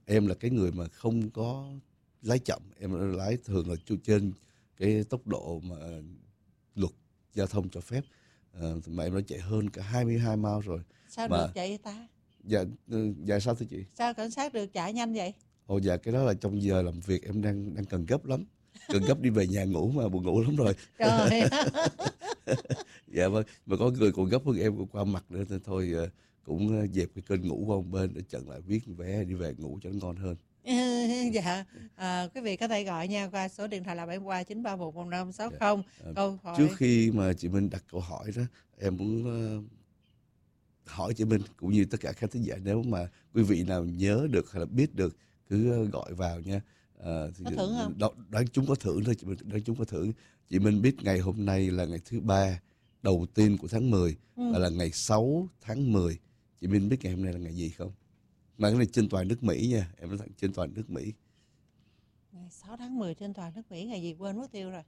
em là cái người mà không có lái chậm, em lái thường là trên cái tốc độ mà luật giao thông cho phép, mà em đã chạy hơn cả 22 mile rồi. Sao Mà được vậy ta? dạ sao thưa chị? Sao cảnh sát được chạy nhanh vậy? Ồ dạ, cái đó là trong giờ làm việc em đang cần gấp lắm, cần gấp đi về nhà ngủ mà buồn ngủ lắm rồi. Trời. Dạ vâng, mà có người còn gấp hơn em còn qua mặt nữa nên thôi, cũng dẹp cái cơn ngủ qua một bên để chận lại viết vé đi về ngủ cho nó ngon hơn. Dạ, quý vị có thể gọi nha qua số điện thoại là 73311560. Dạ. Câu hỏi Trước khi mà chị Minh đặt câu hỏi đó, em muốn hỏi chị Minh cũng như tất cả các thính giả, nếu mà quý vị nào nhớ được hay là biết được cứ gọi vào nha. Thì có thưởng không? đoán chúng có thưởng thôi chị Minh, đoán chúng có thưởng. Chị Minh biết ngày hôm nay là ngày thứ ba đầu tiên của tháng 10 và là ngày 6 tháng 10. Chị Minh biết ngày hôm nay là ngày gì không? Mà cái này trên toàn nước Mỹ nha, em nói thẳng trên toàn nước Mỹ. Ngày 6 tháng 10 trên toàn nước Mỹ, ngày gì quên mất tiêu rồi.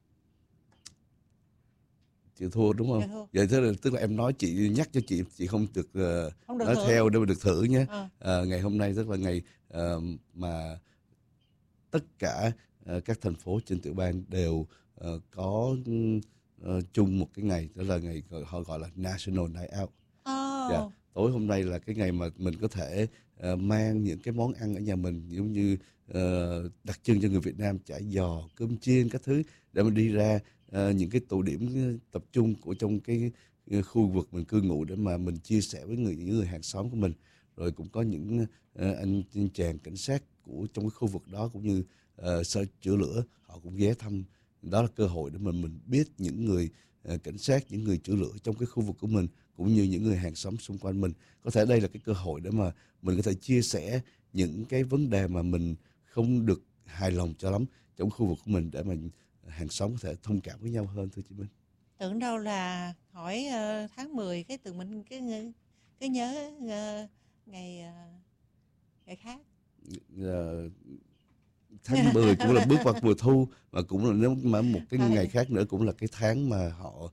Chị thua đúng không? Dạ thua. Vậy thế là tức là em nói chị, nhắc cho chị không được, Không được nói thưởng. theo để mà được thưởng nhé. Ờ. Ngày hôm nay tức là ngày mà tất cả các thành phố trên tiểu bang đều có chung một cái ngày, đó là ngày họ gọi là National Night Out. Dạ. Tối hôm nay là cái ngày mà mình có thể mang những cái món ăn ở nhà mình giống như đặc trưng cho người Việt Nam, chả giò, cơm chiên các thứ, để mình đi ra những cái tụ điểm tập trung của trong cái khu vực mình cư ngụ để mà mình chia sẻ với những người hàng xóm của mình. Rồi cũng có những anh chàng cảnh sát của trong cái khu vực đó cũng như sở chữa lửa họ cũng ghé thăm. Đó là cơ hội để mình biết những người cảnh sát, những người chữa lửa trong cái khu vực của mình cũng như những người hàng xóm xung quanh mình. Có thể đây là cái cơ hội để mà mình có thể chia sẻ những cái vấn đề mà mình không được hài lòng cho lắm trong khu vực của mình, để mà hàng xóm có thể thông cảm với nhau hơn, thưa chị Minh. Tưởng đâu là hỏi tháng 10 cái tụi mình cái nhớ ngày ngày khác. Tháng 10 cũng là bước vào mùa thu, và cũng là nếu mà một cái ngày khác nữa cũng là cái tháng mà họ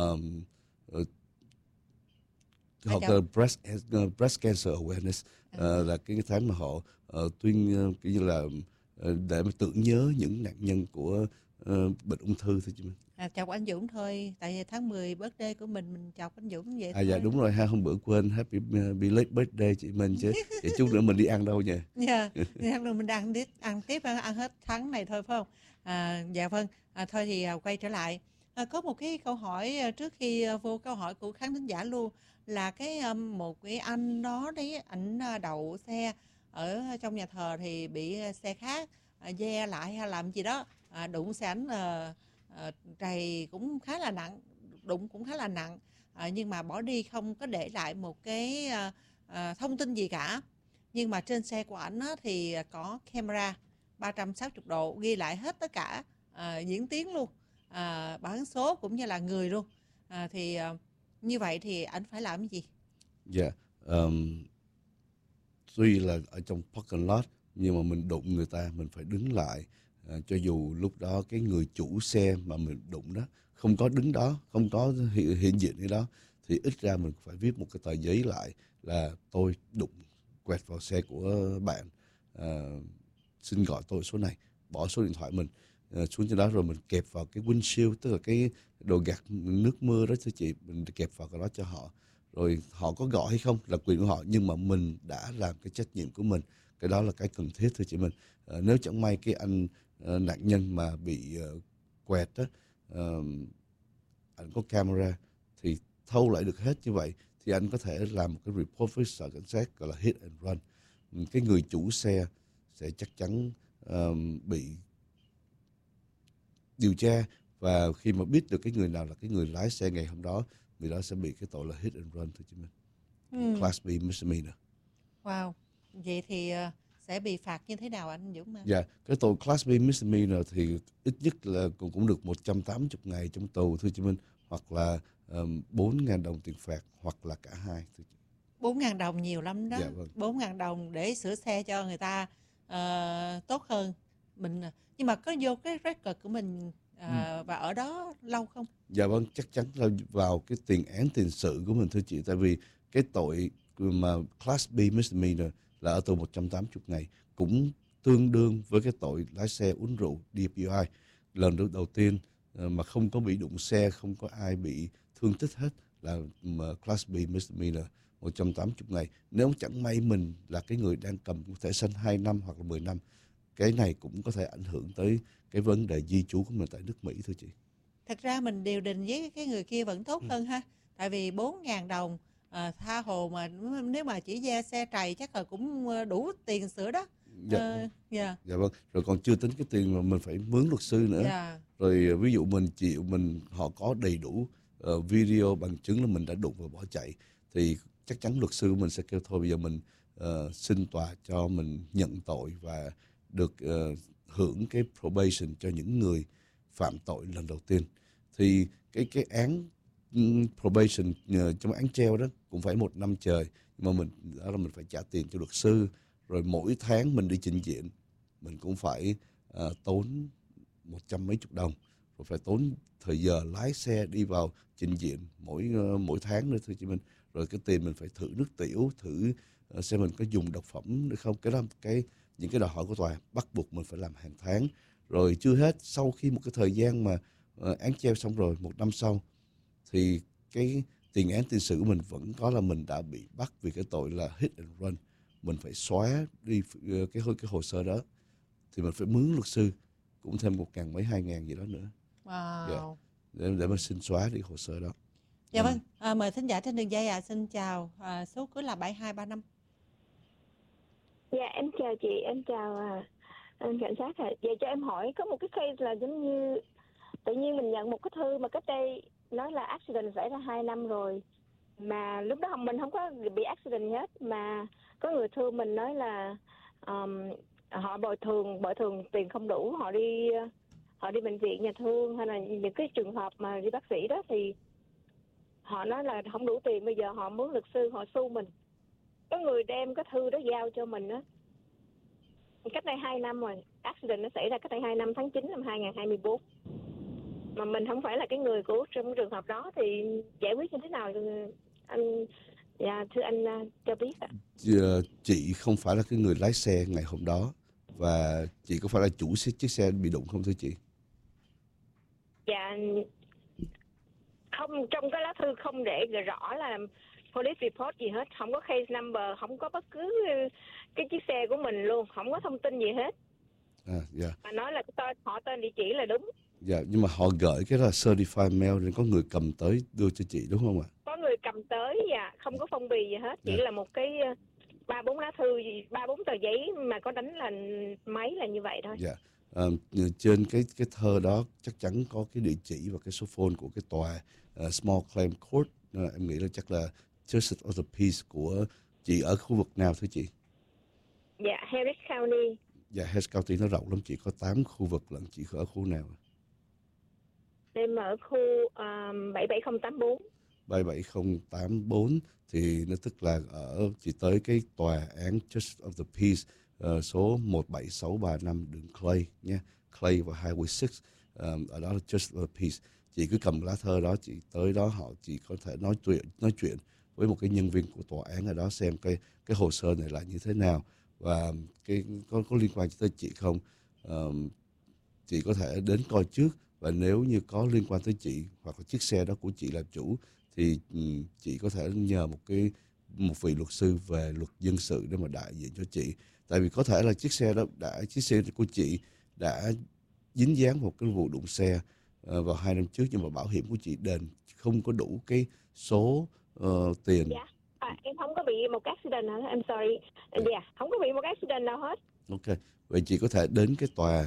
họ gọi breast cancer awareness, là cái tháng mà họ tuyên kiểu như là để mà tưởng nhớ những nạn nhân của bệnh ung thư, thưa chị Minh. Chọc anh Dũng thôi, tại vì tháng 10 birthday của mình chọc anh Dũng vậy thôi. Dạ đúng rồi ha, hôm bữa quên happy belated birthday chị Minh chứ. Vậy chút nữa mình đi ăn đâu nha. Dạ, tháng nữa mình ăn tiếp ăn hết tháng này thôi phải không? Dạ vâng, thôi thì quay trở lại. Có một cái câu hỏi trước khi vô câu hỏi của khán thính giả luôn, là cái một cái anh đó đấy, ảnh đậu xe ở trong nhà thờ thì bị xe khác ve lại hay làm gì đó, đụng xe ảnh, trầy cũng khá là nặng, đụng cũng khá là nặng, nhưng mà bỏ đi không có để lại một cái thông tin gì cả. Nhưng mà trên xe của ảnh thì có camera 360 độ ghi lại hết tất cả diễn tiến luôn, bản số cũng như là người luôn. Thì như vậy thì ảnh phải làm cái gì? Dạ, tuy là ở trong parking lot nhưng mà mình đụng người ta mình phải đứng lại, cho dù lúc đó cái người chủ xe mà mình đụng đó không có đứng đó, không có hiện diện ở đó, thì ít ra mình phải viết một cái tờ giấy lại là tôi đụng quẹt vào xe của bạn, xin gọi tôi số này, bỏ số điện thoại mình xuống trên đó, rồi mình kẹp vào cái windshield, tức là cái đồ gạt nước mưa đó thưa chị, mình kẹp vào cái đó cho họ. Rồi họ có gọi hay không là quyền của họ, nhưng mà mình đã làm cái trách nhiệm của mình, cái đó là cái cần thiết thưa chị mình. Nếu chẳng may cái anh nạn nhân mà bị quẹt đó, anh có camera thì thâu lại được hết như vậy, thì anh có thể làm một cái report với sở cảnh sát gọi là hit and run. Cái người chủ xe sẽ chắc chắn bị điều tra, và khi mà biết được cái người nào là cái người lái xe ngày hôm đó, người đó sẽ bị cái tội là hit and run thưa chị Minh. Class B misdemeanor. Wow, vậy thì sẽ bị phạt như thế nào anh Dũng? Dạ, cái tội Class B misdemeanor thì ít nhất là cũng được 180 ngày trong tù thưa chị Minh, hoặc là 4.000 đồng tiền phạt, hoặc là cả hai thưa chị. 4.000 đồng nhiều lắm đó. Dạ, vâng. 4.000 đồng để sửa xe cho người ta tốt hơn mình. Nhưng mà có vô cái record của mình và ở đó lâu không? Dạ vâng, chắc chắn là vào cái tiền án tiền sự của mình thưa chị. Tại vì cái tội mà Class B misdemeanor là ở tù 180 ngày. cũng tương đương với cái tội lái xe uống rượu DPI. Lần đầu tiên mà không có bị đụng xe, không có ai bị thương tích hết là Class B misdemeanor 180 ngày. Nếu chẳng may mình là cái người đang cầm thẻ xanh 2 năm hoặc là 10 năm, cái này cũng có thể ảnh hưởng tới cái vấn đề di trú của mình tại nước Mỹ thưa chị. Thật ra mình điều đình với cái người kia vẫn tốt hơn ha. Tại vì 4.000 đồng tha hồ mà nếu mà chỉ ra xe trầy chắc là cũng đủ tiền sửa đó. Dạ. Dạ. Dạ vâng. Rồi còn chưa tính cái tiền mà mình phải mướn luật sư nữa. Dạ. Rồi ví dụ họ có đầy đủ video bằng chứng là mình đã đụng và bỏ chạy, thì chắc chắn luật sư của mình sẽ kêu thôi bây giờ mình xin tòa cho mình nhận tội và được hưởng cái probation cho những người phạm tội lần đầu tiên. Thì cái án probation trong án treo đó cũng phải 1 năm trời, nhưng mà đó là mình phải trả tiền cho luật sư, rồi mỗi tháng mình đi trình diện mình cũng phải tốn 100 mấy chục đồng, rồi phải tốn thời giờ lái xe đi vào trình diện mỗi tháng nữa thưa chị Minh. Rồi cái tiền mình phải thử nước tiểu, thử xem mình có dùng độc phẩm nữa không. Cái đó những cái đòi hỏi của tòa bắt buộc mình phải làm hàng tháng. Rồi chưa hết, sau khi một cái thời gian mà án treo xong rồi, 1 năm sau thì cái tiền án tiền sự của mình vẫn có là mình đã bị bắt vì cái tội là hit and run. Mình phải xóa đi cái hồ sơ đó, thì mình phải mướn luật sư cũng thêm 1.000 mấy 2.000 gì đó nữa. Wow. Để mà xin xóa đi hồ sơ đó. Dạ vâng, mời thính giả trên đường dây xin chào, số cuối là 7235. Dạ em chào chị, em chào anh cảnh sát ạ. Vậy cho em hỏi có một cái case là giống như tự nhiên mình nhận một cái thư mà cách đây nói là accident xảy ra 2 năm rồi, mà lúc đó mình không có bị accident gì hết, mà có người thư mình nói là họ bồi thường tiền không đủ, họ đi bệnh viện nhà thương hay là những cái trường hợp mà đi bác sĩ đó thì họ nói là không đủ tiền, bây giờ họ mướn luật sư họ sue mình. Có người đem cái thư đó giao cho mình á, cách đây 2 năm rồi, accident nó xảy ra cách đây 2 năm, tháng 9 năm 2024. Mà mình không phải là cái người của trong trường hợp đó thì giải quyết như thế nào anh? Dạ thưa anh cho biết ạ. Chị không phải là cái người lái xe ngày hôm đó, và chị có phải là chủ chiếc xe bị đụng không thưa chị? Dạ không, trong cái lá thư không để rõ là police report gì hết, không có case number, không có bất cứ cái chiếc xe của mình luôn, không có thông tin gì hết. Dạ. Mà nói là họ tên địa chỉ là đúng. Dạ, nhưng mà họ gửi cái là certified mail nên có người cầm tới đưa cho chị đúng không ạ? Có người cầm tới, dạ, không có phong bì gì hết, chỉ là một cái 3-4 lá thư, 3-4 tờ giấy mà có đánh là máy là như vậy thôi. Dạ. Trên cái thơ đó chắc chắn có cái địa chỉ và cái số phone của cái tòa Small Claim Court. Em nghĩ là chắc là Justice of the Peace của chị ở khu vực nào thưa chị? Dạ, Harris County. Dạ, Harris County nó rộng lắm, chị có 8 khu vực lận, chị ở khu nào? Em ở khu 77084. 77084 thì nó tức là chị tới cái tòa án Justice of the Peace số 17635 đường Clay nhé, Clay và Highway 6, ở đó là Justice of the Peace. Chị cứ cầm lá thơ đó, chị tới đó chị có thể nói chuyện với một cái nhân viên của tòa án ở đó xem cái hồ sơ này là như thế nào và cái có liên quan tới chị không. Chị có thể đến coi trước, và nếu như có liên quan tới chị hoặc là chiếc xe đó của chị làm chủ thì chị có thể nhờ một vị luật sư về luật dân sự để mà đại diện cho chị. Tại vì có thể là chiếc xe của chị đã dính dáng một cái vụ đụng xe vào 2 năm trước, nhưng mà bảo hiểm của chị đền không có đủ cái số tiền. Dạ, em không có bị một accident hả? I'm sorry. Dạ, không có bị một accident nào hết. Ok, vậy chị có thể đến cái tòa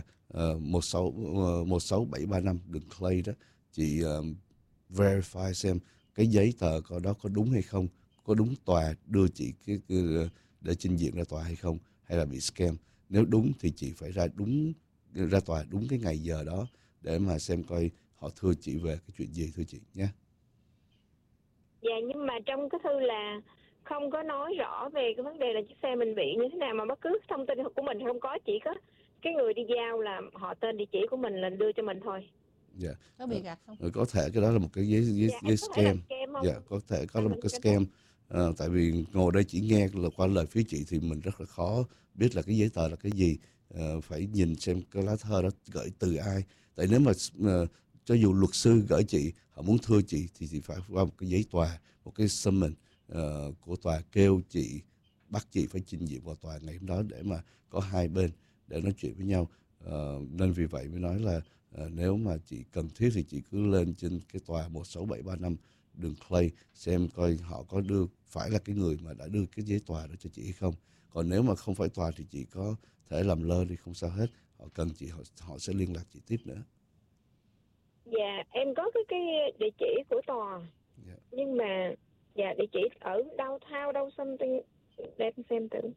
16735 đường Clay đó, chị verify xem cái giấy tờ đó có đúng hay không, có đúng tòa đưa chị để trình diện ra tòa hay không, hay là bị scam. Nếu đúng thì chị phải ra tòa đúng cái ngày giờ đó để mà xem coi họ thưa chị về cái chuyện gì thưa chị nhé. Dạ, nhưng mà trong cái thư là không có nói rõ về cái vấn đề là chiếc xe mình bị như thế nào, mà bất cứ thông tin của mình không có, chỉ có cái người đi giao là họ tên địa chỉ của mình là đưa cho mình thôi. Dạ. Có bị gạt không? Có thể cái đó là một cái giấy scam. Dạ, có thể có là một cái scam. Tại vì ngồi đây chỉ nghe là qua lời phía chị thì mình rất là khó biết là cái giấy tờ là cái gì. Phải nhìn xem cái lá thơ đó gửi từ ai. Tại nếu mà cho dù luật sư gửi chị, họ muốn thưa chị thì chị phải qua một cái giấy tòa, một cái summons của tòa kêu chị, bắt chị phải trình diện vào tòa ngày hôm đó để mà có hai bên để nói chuyện với nhau. Nên vì vậy mới nói là nếu mà chị cần thiết thì chị cứ lên trên cái tòa 16735 đường Clay xem coi họ có đưa phải là cái người mà đã đưa cái giấy tòa đó cho chị hay không. Còn nếu mà không phải tòa thì chị có thể làm lơ thì không sao hết. Họ cần chị, họ sẽ liên lạc chị tiếp nữa. Dạ, em có cái địa chỉ của tòa. Yeah. Nhưng mà địa chỉ ở downtown đâu something, để em xem thử.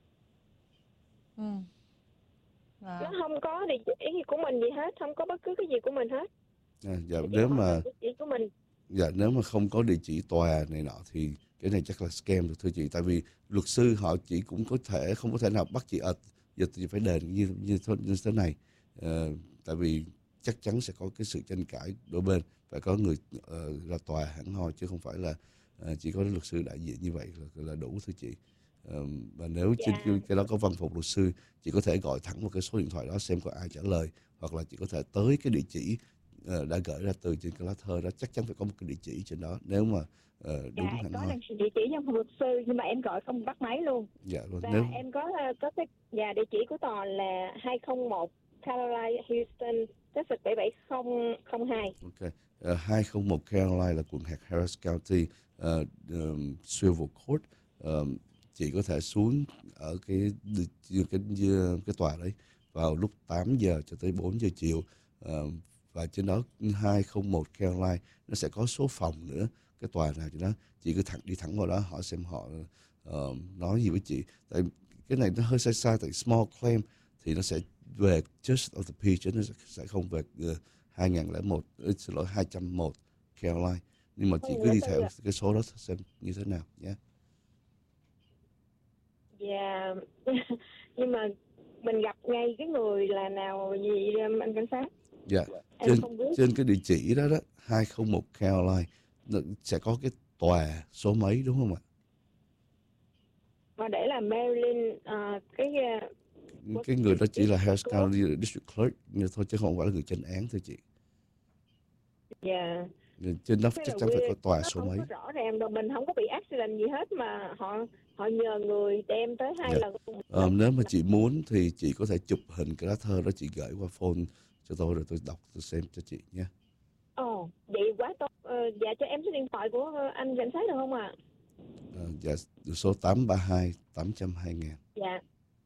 Nó không có địa chỉ gì của mình gì hết, không có bất cứ cái gì của mình hết. Nếu mà không có địa chỉ tòa này nọ thì cái này chắc là scam rồi thưa chị. Tại vì luật sư họ chỉ cũng không có thể nào bắt chị giờ chị phải đền như thế này. Tại vì chắc chắn sẽ có cái sự tranh cãi đôi bên, phải có người ra tòa hẳn hoi, chứ không phải là chỉ có luật sư đại diện như vậy là đủ thưa chị. Và nếu trên cái đó có văn phòng luật sư, chị có thể gọi thẳng vào cái số điện thoại đó xem có ai trả lời, hoặc là chị có thể tới cái địa chỉ đã gửi ra từ trên cái lá thơ đó. Chắc chắn phải có một cái địa chỉ trên đó nếu mà đúng hẳn hoi. Có địa chỉ văn phòng luật sư nhưng mà em gọi không bắt máy luôn. Dạ vâng. Và em có cái địa chỉ của tòa là 201 Caroline Houston, Texas 77002. Ok. 201 Caroline là quận hạt Harris County, Civil Court. Chị có thể xuống ở cái tòa đấy vào lúc 8 giờ cho tới 4 giờ chiều. Và trên đó 201 Caroline nó sẽ có số phòng nữa, cái tòa nào cho đó chị cứ đi thẳng vào đó hỏi xem họ nói gì với chị. Tại cái này nó hơi sai tại small claim thì nó sẽ về Church of the Peace chứ nó sẽ không về 201 Caroline. Nhưng mà chị cứ đi theo cái số đó xem như thế nào nhé. Dạ. Nhưng mà mình gặp ngay cái người là nào gì anh cảnh sát? Dạ. Trên cái địa chỉ đó 201 Caroline nó sẽ có cái tòa số mấy đúng không ạ? Mà để là Marilyn cái người đó chỉ là Harris County District Clerk như thôi chứ không phải là người chánh án thôi chị. Dạ. Trên đó chắc chắn phải có tòa số mấy. Không có rõ ràng đâu, mình không có bị accident gì hết mà họ nhờ người đem tới 2 lần. Nếu mà chị muốn thì chị có thể chụp hình cái lá thơ đó, chị gửi qua phone cho tôi rồi tôi đọc tôi xem cho chị nhé. Vậy quá tốt. Dạ cho em số điện thoại của anh cảnh sát được không ạ? Dạ số 832 800 2000. Dạ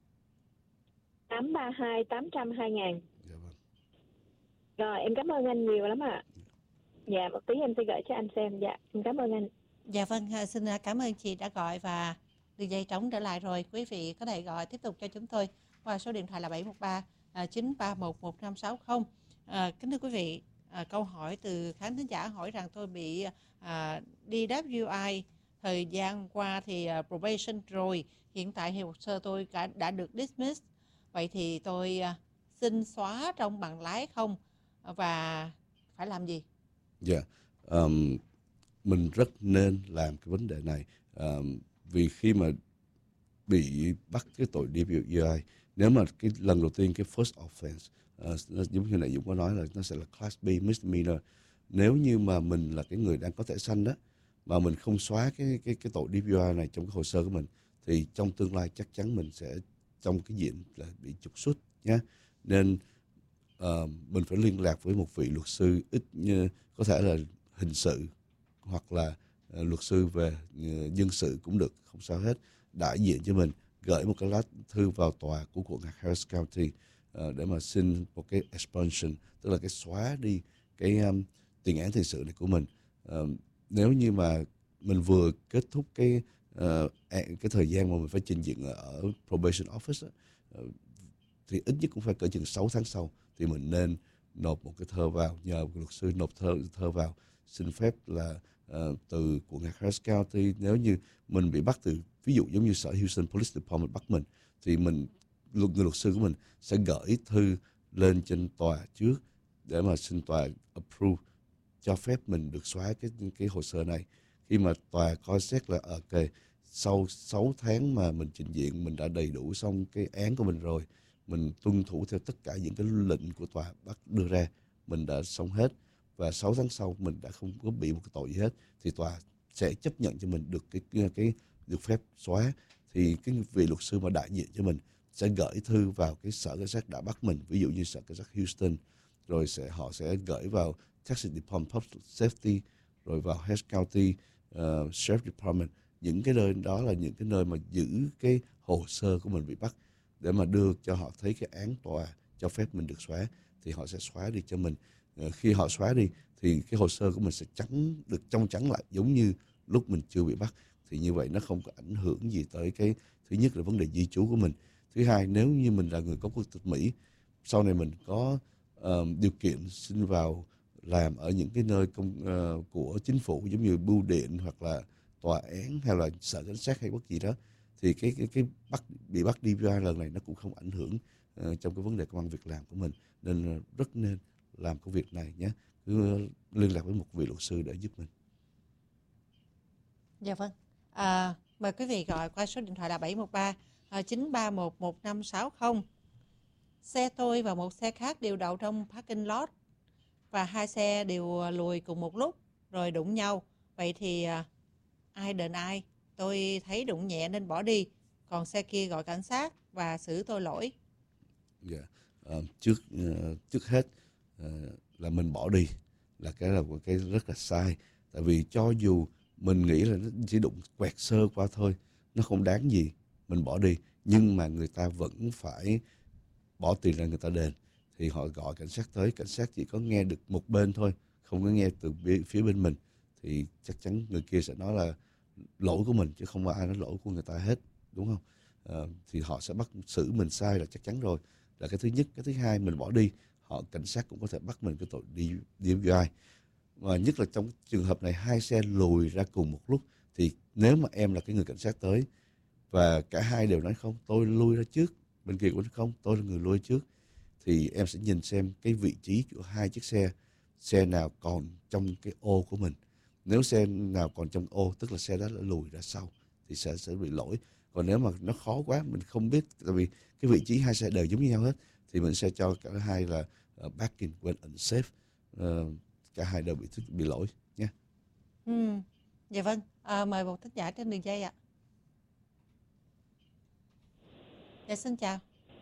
832 800 2000. Dạ vâng. Rồi em cảm ơn anh nhiều lắm ạ. Dạ một tí em sẽ gửi cho anh xem. Dạ em cảm ơn anh. Dạ vâng, xin cảm ơn chị đã gọi và đường dây trống trở lại rồi. Quý vị có thể gọi tiếp tục cho chúng tôi qua số điện thoại là 713 931 1560. Kính thưa quý vị, câu hỏi từ khán thính giả hỏi rằng tôi bị DWI thời gian qua thì probation rồi, hiện tại thì hồ sơ tôi đã được dismiss. Vậy thì tôi xin xóa trong bằng lái không và phải làm gì? Dạ, mình rất nên làm cái vấn đề này vì khi mà bị bắt cái tội DWI, nếu mà cái lần đầu tiên cái first offense, giống như nãy Dũng có nói là nó sẽ là class B misdemeanor. Nếu như mà mình là cái người đang có thẻ xanh đó mà mình không xóa cái tội DWI này trong cái hồ sơ của mình thì trong tương lai chắc chắn mình sẽ trong cái diện là bị trục xuất nhé. Nên mình phải liên lạc với một vị luật sư, ít như có thể là hình sự hoặc là luật sư về dân sự cũng được, không sao hết, đại diện cho mình, gửi một cái lá thư vào tòa của quận Harris County để mà xin một cái expulsion, tức là cái xóa đi cái tiền án tiền sự này của mình. Nếu như mà mình vừa kết thúc cái thời gian mà mình phải trình diện ở probation office thì ít nhất cũng phải cỡ chừng 6 tháng sau thì mình nên nộp một cái thơ vào, nhờ luật sư nộp thơ vào xin phép là từ quận Harris County. Nếu như mình bị bắt từ, ví dụ giống như sở Houston Police Department bắt mình, thì người luật sư của mình sẽ gửi thư lên trên tòa trước để mà xin tòa approve cho phép mình được xóa cái hồ sơ này. khi mà tòa coi xét là ok, sau 6 tháng mà mình trình diện, mình đã đầy đủ xong cái án của mình rồi, mình tuân thủ theo tất cả những cái lệnh của tòa bắt đưa ra, mình đã xong hết, và 6 tháng sau mình đã không có bị một cái tội gì hết, thì tòa sẽ chấp nhận cho mình được cái được phép xóa. Thì cái vị luật sư mà đại diện cho mình sẽ gửi thư vào cái sở cảnh sát đã bắt mình, ví dụ như sở cảnh sát Houston, rồi họ sẽ gửi vào Texas Department of Public Safety, rồi vào Harris County Sheriff Department. Những cái nơi đó là những cái nơi mà giữ cái hồ sơ của mình bị bắt, để mà đưa cho họ thấy cái án tòa cho phép mình được xóa, thì họ sẽ xóa đi cho mình. Khi họ xóa đi thì cái hồ sơ của mình sẽ được trong trắng lại, giống như lúc mình chưa bị bắt. Thì như vậy nó không có ảnh hưởng gì tới cái, thứ nhất là vấn đề di trú của mình. Thứ hai, nếu như mình là người có quốc tịch Mỹ, sau này mình có điều kiện xin vào làm ở những cái nơi của chính phủ, giống như bưu điện hoặc là tòa án hay là sở cảnh sát hay bất gì đó, thì cái bị bắt DVI lần này nó cũng không ảnh hưởng trong cái vấn đề công ăn việc làm của mình. Nên rất nên làm công việc này nhé. Cứ liên lạc với một vị luật sư để giúp mình. Dạ vâng. Mời quý vị gọi qua số điện thoại là 713 931 1560. Xe tôi và một xe khác đều đậu trong parking lot, và hai xe đều lùi cùng một lúc rồi đụng nhau. Vậy thì ai đền ai? Tôi thấy đụng nhẹ nên bỏ đi, còn xe kia gọi cảnh sát và xử tôi lỗi. Dạ. Trước hết là mình bỏ đi là một cái rất là sai. Tại vì cho dù mình nghĩ là nó chỉ đụng quẹt sơ qua thôi, nó không đáng gì, mình bỏ đi, nhưng mà người ta vẫn phải bỏ tiền ra người ta đền. Thì họ gọi cảnh sát tới, cảnh sát chỉ có nghe được một bên thôi, không có nghe từ phía bên mình, thì chắc chắn người kia sẽ nói là lỗi của mình, chứ không có ai nói lỗi của người ta hết, đúng không? Thì họ sẽ bắt xử mình sai là chắc chắn rồi, là cái thứ nhất. Cái thứ hai, mình bỏ đi, cảnh sát cũng có thể bắt mình cái tội DUI. Và nhất là trong trường hợp này, hai xe lùi ra cùng một lúc, thì nếu mà em là cái người cảnh sát tới và cả hai đều nói không, tôi lui ra trước, bên kia cũng nói không, tôi là người lui trước, thì em sẽ nhìn xem cái vị trí của hai chiếc xe nào còn trong cái ô của mình. Nếu xe nào còn trong ô, tức là xe đó đã lùi ra sau, thì sẽ bị lỗi. Còn nếu mà nó khó quá, mình không biết, tại vì cái vị trí hai xe đều giống như nhau hết, thì mình sẽ cho cả hai là parking when unsafe, cả hai đều bị lỗi nha. Dạ vâng. Mời một thính giả trên đường dây ạ. Dạ xin chào.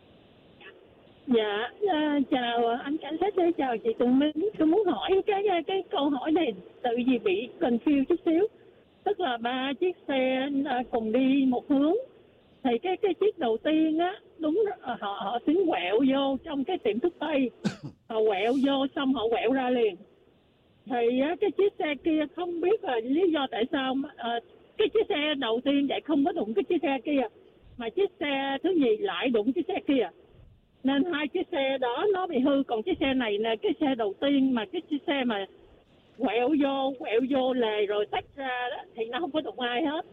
Dạ, chào anh cảnh sát, chào chị Tường Minh. Tôi muốn hỏi cái câu hỏi này tự vì bị confused chút xíu. Tức là ba chiếc xe cùng đi một hướng. Thì cái chiếc đầu tiên á, đúng họ tính quẹo vô trong cái tiệm thuốc tây. Họ quẹo vô xong họ quẹo ra liền. Thì cái chiếc xe kia không biết là lý do tại sao cái chiếc xe đầu tiên vậy không có đụng cái chiếc xe kia, mà chiếc xe thứ nhì lại đụng chiếc xe kia, nên hai chiếc xe đó nó bị hư. Còn chiếc xe này là cái xe đầu tiên, mà cái chiếc xe mà quẹo vô lề rồi tách ra đó, thì nó không có đụng ai hết.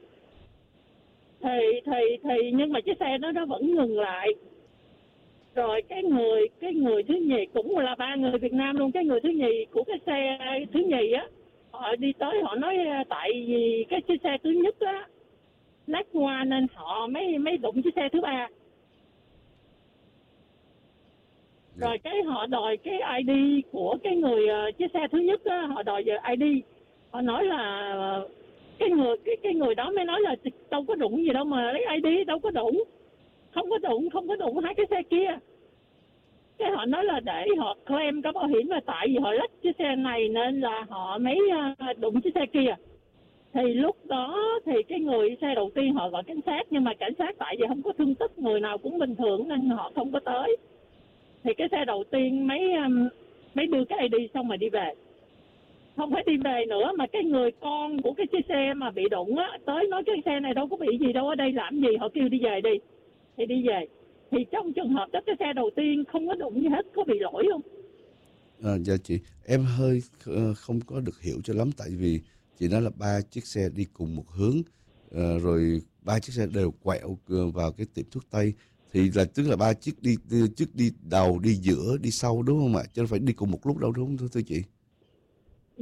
Thì nhưng mà chiếc xe đó nó vẫn ngừng lại. Rồi cái người thứ nhì cũng là ba người Việt Nam luôn. Cái người thứ nhì của cái xe thứ nhì á, họ đi tới họ nói tại vì cái chiếc xe thứ nhất á lách qua nên họ mới đụng chiếc xe thứ ba. Rồi cái họ đòi cái ID của cái người chiếc xe thứ nhất á, họ đòi giờ ID. Họ nói là cái người đó mới nói là đâu có đụng gì đâu mà lấy ID, đâu có đụng. Không có đụng hai cái xe kia. Cái họ nói là để họ claim có bảo hiểm, là tại vì họ lách chiếc xe này nên là họ mới đụng chiếc xe kia. Thì lúc đó thì cái người xe đầu tiên họ gọi cảnh sát, nhưng mà cảnh sát tại vì không có thương tích, người nào cũng bình thường nên họ không có tới. Thì cái xe đầu tiên mới đưa cái ID xong mà đi về. Không phải đi về nữa, mà cái người con của cái chiếc xe mà bị đụng á tới nói cái xe này đâu có bị gì đâu, ở đây làm gì, họ kêu đi về đi. Thì đi về. Thì trong trường hợp đó cái xe đầu tiên không có đụng gì hết, có bị lỗi không? Dạ chị, em hơi không có được hiểu cho lắm, tại vì chị nói là ba chiếc xe đi cùng một hướng, rồi ba chiếc xe đều quẹo vào cái tiệm thuốc tây, thì là tức là ba chiếc đi đầu, đi giữa, đi sau, đúng không ạ? Chứ không phải đi cùng một lúc đâu, đúng không thưa chị?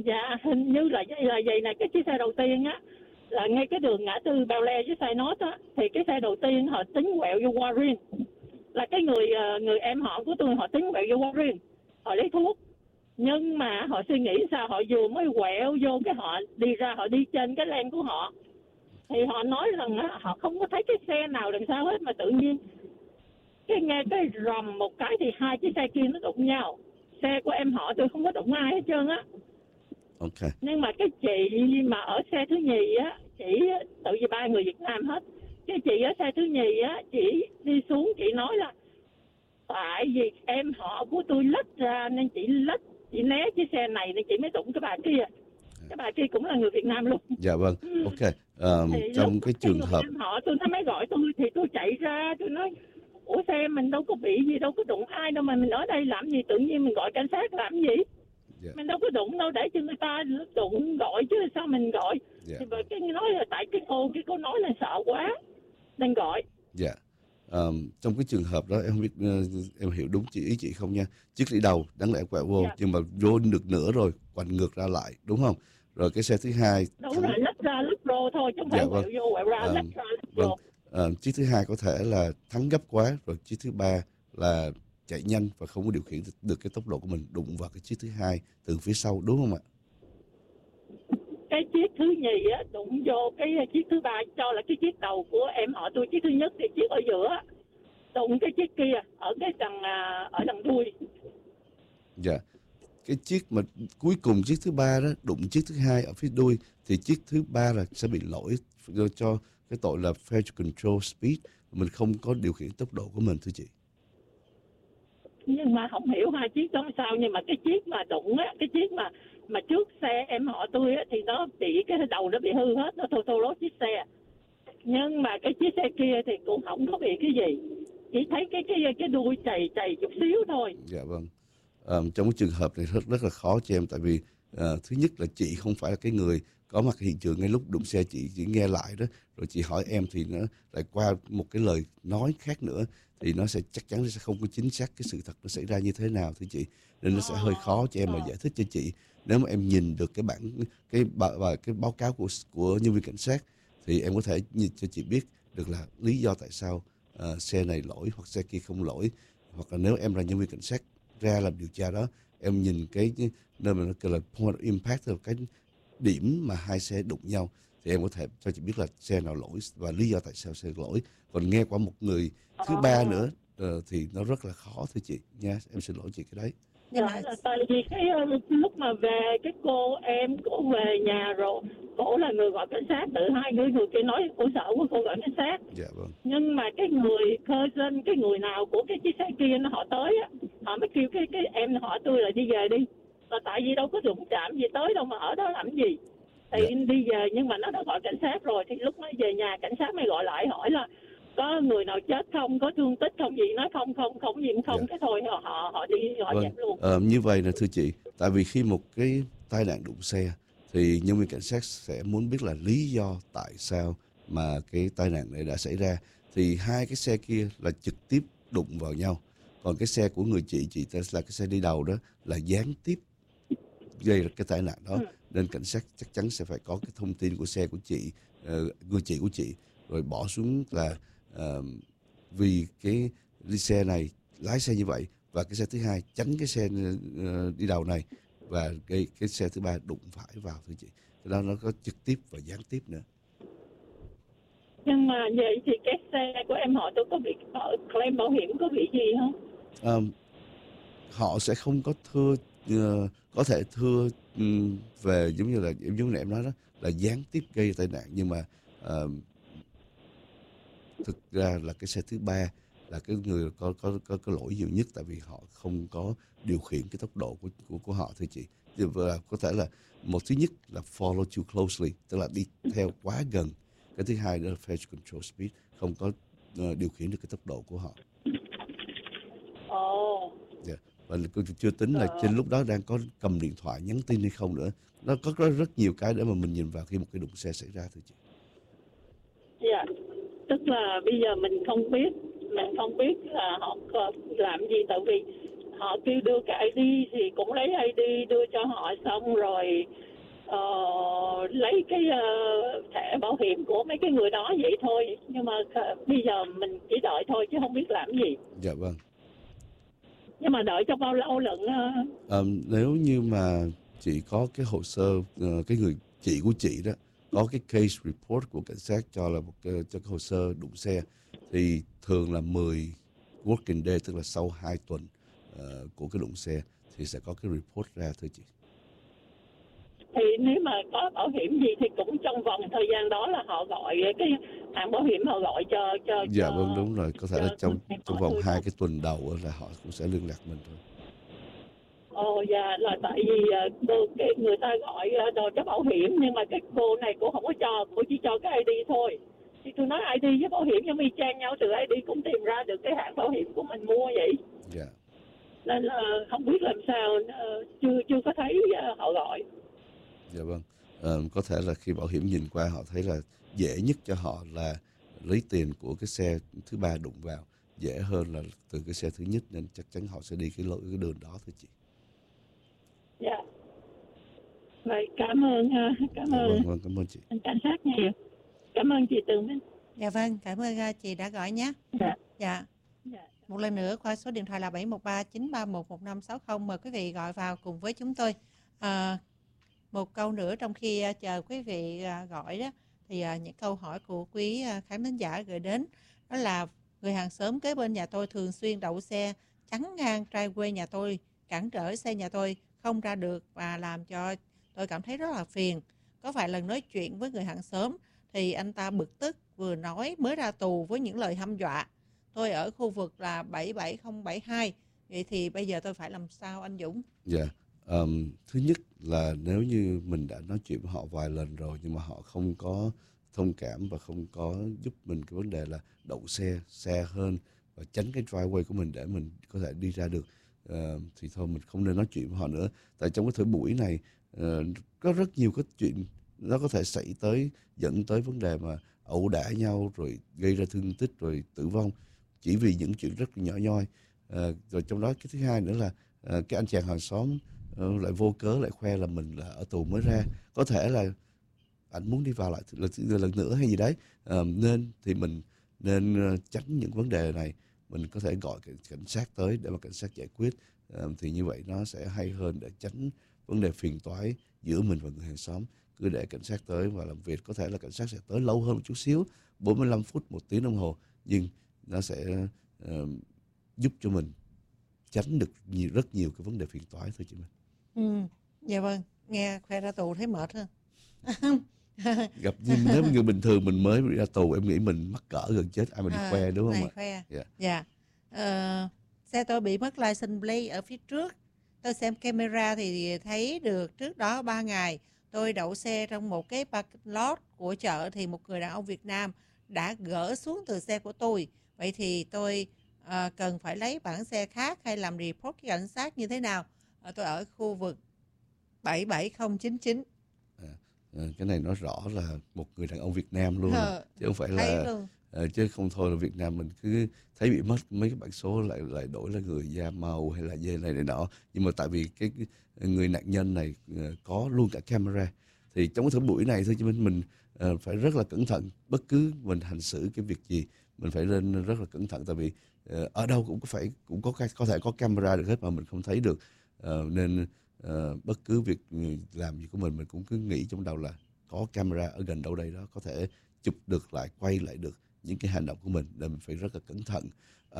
Dạ, hình như là vậy này, cái chiếc xe đầu tiên á, là ngay cái đường ngã tư Bel Air với Sai Nốt á, thì cái xe đầu tiên họ tính quẹo vô Warren. Là cái người em họ của tôi, họ tính quẹo vô Warren, họ lấy thuốc. Nhưng mà họ suy nghĩ sao, họ vừa mới quẹo vô cái họ đi ra, họ đi trên cái lane của họ. Thì họ nói rằng á, họ không có thấy cái xe nào đằng sau hết, mà tự nhiên nghe cái rầm một cái thì hai chiếc xe kia nó đụng nhau. Xe của em họ tôi không có đụng ai hết trơn á. Ok. Nhưng mà cái chị mà ở xe thứ nhì á, chị tự vì ba người Việt Nam hết. Cái chị ở xe thứ nhì á, chị đi xuống chị nói là tại vì em họ của tôi lách ra nên chị chị né chiếc xe này nên chị mới đụng cái bà kia. Cái bà kia cũng là người Việt Nam luôn. Dạ vâng. Ok. Trong cái trường hợp em họ tôi, nó mới gọi tôi thì tôi chạy ra, tôi nói ủa xe mình đâu có bị gì, đâu có đụng ai đâu mà mình ở đây làm gì, tự nhiên mình gọi cảnh sát làm gì? Yeah. Mình đâu có đụng đâu, để cho người ta đụng gọi chứ sao mình gọi. Yeah. Thì bởi cái nói là tại cái cô nói là sợ quá nên gọi. Dạ. Trong cái trường hợp đó em không biết em hiểu đúng ý chị không nha. Chiếc đi đầu đáng lẽ quẹo vô, nhưng mà vô được nửa rồi quành ngược ra lại, đúng không? Rồi cái xe thứ hai đúng rồi, lách ra lách vô thôi chứ không phải quẹo vô quẹo ra, lách ra lách vô. Chiếc thứ hai có thể là thắng gấp quá, rồi chiếc thứ ba là chạy nhanh và không có điều khiển được cái tốc độ của mình, đụng vào cái chiếc thứ hai từ phía sau, đúng không ạ? Cái chiếc thứ nhì á đụng vô cái chiếc thứ ba, cho là cái chiếc đầu của em họ tôi, chiếc thứ nhất thì chiếc ở giữa đụng cái chiếc kia ở cái đằng đuôi. Dạ. Cái chiếc mà cuối cùng chiếc thứ ba đó đụng chiếc thứ hai ở phía đuôi thì chiếc thứ ba là sẽ bị lỗi cho cái tội là failure to control speed, mình không có điều khiển tốc độ của mình, thưa chị. Nhưng mà không hiểu hai chiếc đó sao, nhưng mà cái chiếc mà đụng á, cái chiếc mà trước xe em họ tôi á thì nó bị cái đầu nó bị hư hết, nó thô lố chiếc xe. Nhưng mà cái chiếc xe kia thì cũng không có bị cái gì, chỉ thấy cái đuôi chày chút xíu thôi. Dạ vâng. Trong cái trường hợp này rất là khó cho em, tại vì thứ nhất là chị không phải là cái người có mặt hiện trường ngay lúc đụng xe, chị chỉ nghe lại đó, rồi chị hỏi em thì nó lại qua một cái lời nói khác nữa, thì nó sẽ chắc chắn nó sẽ không có chính xác cái sự thật nó xảy ra như thế nào, thưa chị, nên nó sẽ hơi khó cho em mà giải thích cho chị. Nếu mà em nhìn được cái báo cáo của nhân viên cảnh sát thì em có thể nhìn cho chị biết được là lý do tại sao xe này lỗi hoặc xe kia không lỗi, hoặc là nếu em là nhân viên cảnh sát ra làm điều tra đó, em nhìn cái nơi mà nó kêu là point of impact, là cái điểm mà hai xe đụng nhau, thì em có thể cho chị biết là xe nào lỗi và lý do tại sao xe lỗi. Còn nghe qua một người thứ ba nữa thì nó rất là khó, thưa chị nha. Em xin lỗi chị cái đấy. Nhưng mà tại vì cái lúc mà về cái cô em cổ về nhà rồi, cổ là người gọi cảnh sát, tự hai người kia nói cổ sợ quá cô gọi cảnh sát. Dạ vâng. Nhưng mà cái người cousin, cái người nào của cái chiếc xe kia nó họ tới á, họ mới kêu cái em họ tôi là đi về đi. Là tại vì đâu có đụng chạm gì tới đâu mà ở đó làm gì. Thì đi về, nhưng mà nó đã gọi cảnh sát rồi, thì lúc nó về nhà cảnh sát mới gọi lại hỏi là có người nào chết không, có thương tích không gì, nói không gì không, cái thôi họ đi họ dẹp luôn. Như vậy nè thưa chị, tại vì khi một cái tai nạn đụng xe thì nhân viên cảnh sát sẽ muốn biết là lý do tại sao mà cái tai nạn này đã xảy ra. Thì hai cái xe kia là trực tiếp đụng vào nhau, còn cái xe của người chị là cái xe đi đầu đó là gián tiếp gây ra cái tai nạn đó. Nên cảnh sát chắc chắn sẽ phải có cái thông tin của xe của chị, người chị của chị, rồi bỏ xuống là vì cái xe này lái xe như vậy, và cái xe thứ hai tránh cái xe đi đầu này, và cái xe thứ ba đụng phải vào, thưa chị. Đó nó có trực tiếp và gián tiếp nữa. Nhưng mà vậy thì cái xe của em họ tôi có bị claim bảo hiểm, có bị gì không? Họ sẽ không có thưa, có thể thưa về giống như em nói đó, là gián tiếp gây tai nạn, nhưng mà thực ra là cái xe thứ ba là cái người có lỗi nhiều nhất, tại vì họ không có điều khiển cái tốc độ của họ, thưa chị. Và có thể là một thứ nhất là follow too closely, tức là đi theo quá gần. Cái thứ hai nữa là failure to control speed, không có điều khiển được cái tốc độ của họ. Yeah. Và chưa tính là trên lúc đó đang có cầm điện thoại nhắn tin hay không nữa. Nó có rất nhiều cái để mà mình nhìn vào khi một cái đụng xe xảy ra, thưa chị. Dạ, tức là bây giờ mình không biết là họ làm gì, tại vì họ kêu đưa cái ID thì cũng lấy ID đưa cho họ, xong rồi lấy cái thẻ bảo hiểm của mấy cái người đó vậy thôi. Nhưng mà bây giờ mình chỉ đợi thôi chứ không biết làm gì. Dạ vâng. Nhưng mà đợi trong bao lâu lận? Nếu như mà chị có cái hồ sơ, cái người chị của chị đó có cái case report của cảnh sát cho là cho cái hồ sơ đụng xe, thì thường là 10 working day, tức là sau 2 tuần của cái đụng xe thì sẽ có cái report ra thưa chị. Thì nếu mà có bảo hiểm gì thì cũng trong vòng thời gian đó là họ gọi cái hãng bảo hiểm, họ gọi cho Dạ vâng, đúng rồi, có thể là trong vòng 2 cái tuần đầu là họ cũng sẽ liên lạc mình thôi. Dạ, là tại vì cái người ta gọi đồ cho bảo hiểm, nhưng mà cái cô này cô không có cho, cô chỉ cho cái ID thôi. Thì tôi nói ID với bảo hiểm giống y chang nhau, từ ID cũng tìm ra được cái hãng bảo hiểm của mình mua vậy. Dạ. Nên là không biết làm sao, chưa có thấy họ gọi. Dạ vâng, có thể là khi bảo hiểm nhìn qua họ thấy là dễ nhất cho họ là lấy tiền của cái xe thứ ba đụng vào, dễ hơn là từ cái xe thứ nhất, nên chắc chắn họ sẽ đi cái đường đó thôi chị. Dạ. Vậy cảm ơn Vâng, cảm ơn chị. cảnh sát nhiều. Cảm ơn chị Tường Minh. Dạ vâng, cảm ơn chị đã gọi nhé. Dạ. Một lần nữa qua số điện thoại là 713-931-1560. Mời quý vị gọi vào cùng với chúng tôi. Một câu nữa trong khi chờ quý vị gọi đó, thì những câu hỏi của quý khán thính giả gửi đến đó là: người hàng xóm kế bên nhà tôi thường xuyên đậu xe chắn ngang driveway nhà tôi, cản trở xe nhà tôi không ra được và làm cho tôi cảm thấy rất là phiền. Có vài lần nói chuyện với người hàng xóm thì anh ta bực tức, vừa nói mới ra tù với những lời hăm dọa. Tôi ở khu vực là 77072. Vậy thì bây giờ tôi phải làm sao anh Dũng? Dạ. Thứ nhất là nếu như mình đã nói chuyện với họ vài lần rồi nhưng mà họ không có thông cảm và không có giúp mình cái vấn đề là đậu xe xa hơn và tránh cái driveway của mình để mình có thể đi ra được, thì thôi mình không nên nói chuyện với họ nữa. Tại trong cái thời buổi này có rất nhiều cái chuyện nó có thể xảy tới, dẫn tới vấn đề mà ẩu đả nhau rồi gây ra thương tích rồi tử vong chỉ vì những chuyện rất nhỏ nhoi. Rồi trong đó cái thứ hai nữa là cái anh chàng hàng xóm lại vô cớ lại khoe là mình là ở tù mới ra, có thể là anh muốn đi vào lại lần nữa hay gì đấy, nên thì mình nên tránh những vấn đề này. Mình có thể gọi cảnh sát tới để mà cảnh sát giải quyết, thì như vậy nó sẽ hay hơn để tránh vấn đề phiền toái giữa mình và người hàng xóm. Cứ để cảnh sát tới và làm việc, có thể là cảnh sát sẽ tới lâu hơn một chút xíu, 45 phút, 1 tiếng đồng hồ, nhưng nó sẽ giúp cho mình tránh được rất nhiều cái vấn đề phiền toái thôi chị mình. Dạ vâng, nghe khoe ra tù thấy mệt hơn. Gặp nếu như bình thường mình mới ra tù em nghĩ mình mắc cỡ gần chết, ai mà đi khoe đúng không ạ? Khoe. Dạ. Xe tôi bị mất license plate ở phía trước. Tôi xem camera thì thấy được trước đó 3 ngày tôi đậu xe trong một cái parking lot của chợ thì một người đàn ông Việt Nam đã gỡ xuống từ xe của tôi. Vậy thì tôi cần phải lấy bản xe khác hay làm report với cảnh sát như thế nào? Tôi ở khu vực 77099. Cái này nói rõ là một người đàn ông Việt Nam luôn, chứ không phải là chứ không thôi là Việt Nam mình cứ thấy bị mất mấy cái bản số lại đổi là người da màu hay là dê này nọ. Nhưng mà tại vì cái người nạn nhân này có luôn cả camera, thì trong cái thời buổi này thôi chứ mình phải rất là cẩn thận. Bất cứ mình hành xử cái việc gì mình phải lên rất là cẩn thận, tại vì ở đâu cũng có thể có camera được hết mà mình không thấy được, nên bất cứ việc làm gì của mình cũng cứ nghĩ trong đầu là có camera ở gần đâu đây đó có thể chụp được lại, quay lại được những cái hành động của mình, nên mình phải rất là cẩn thận.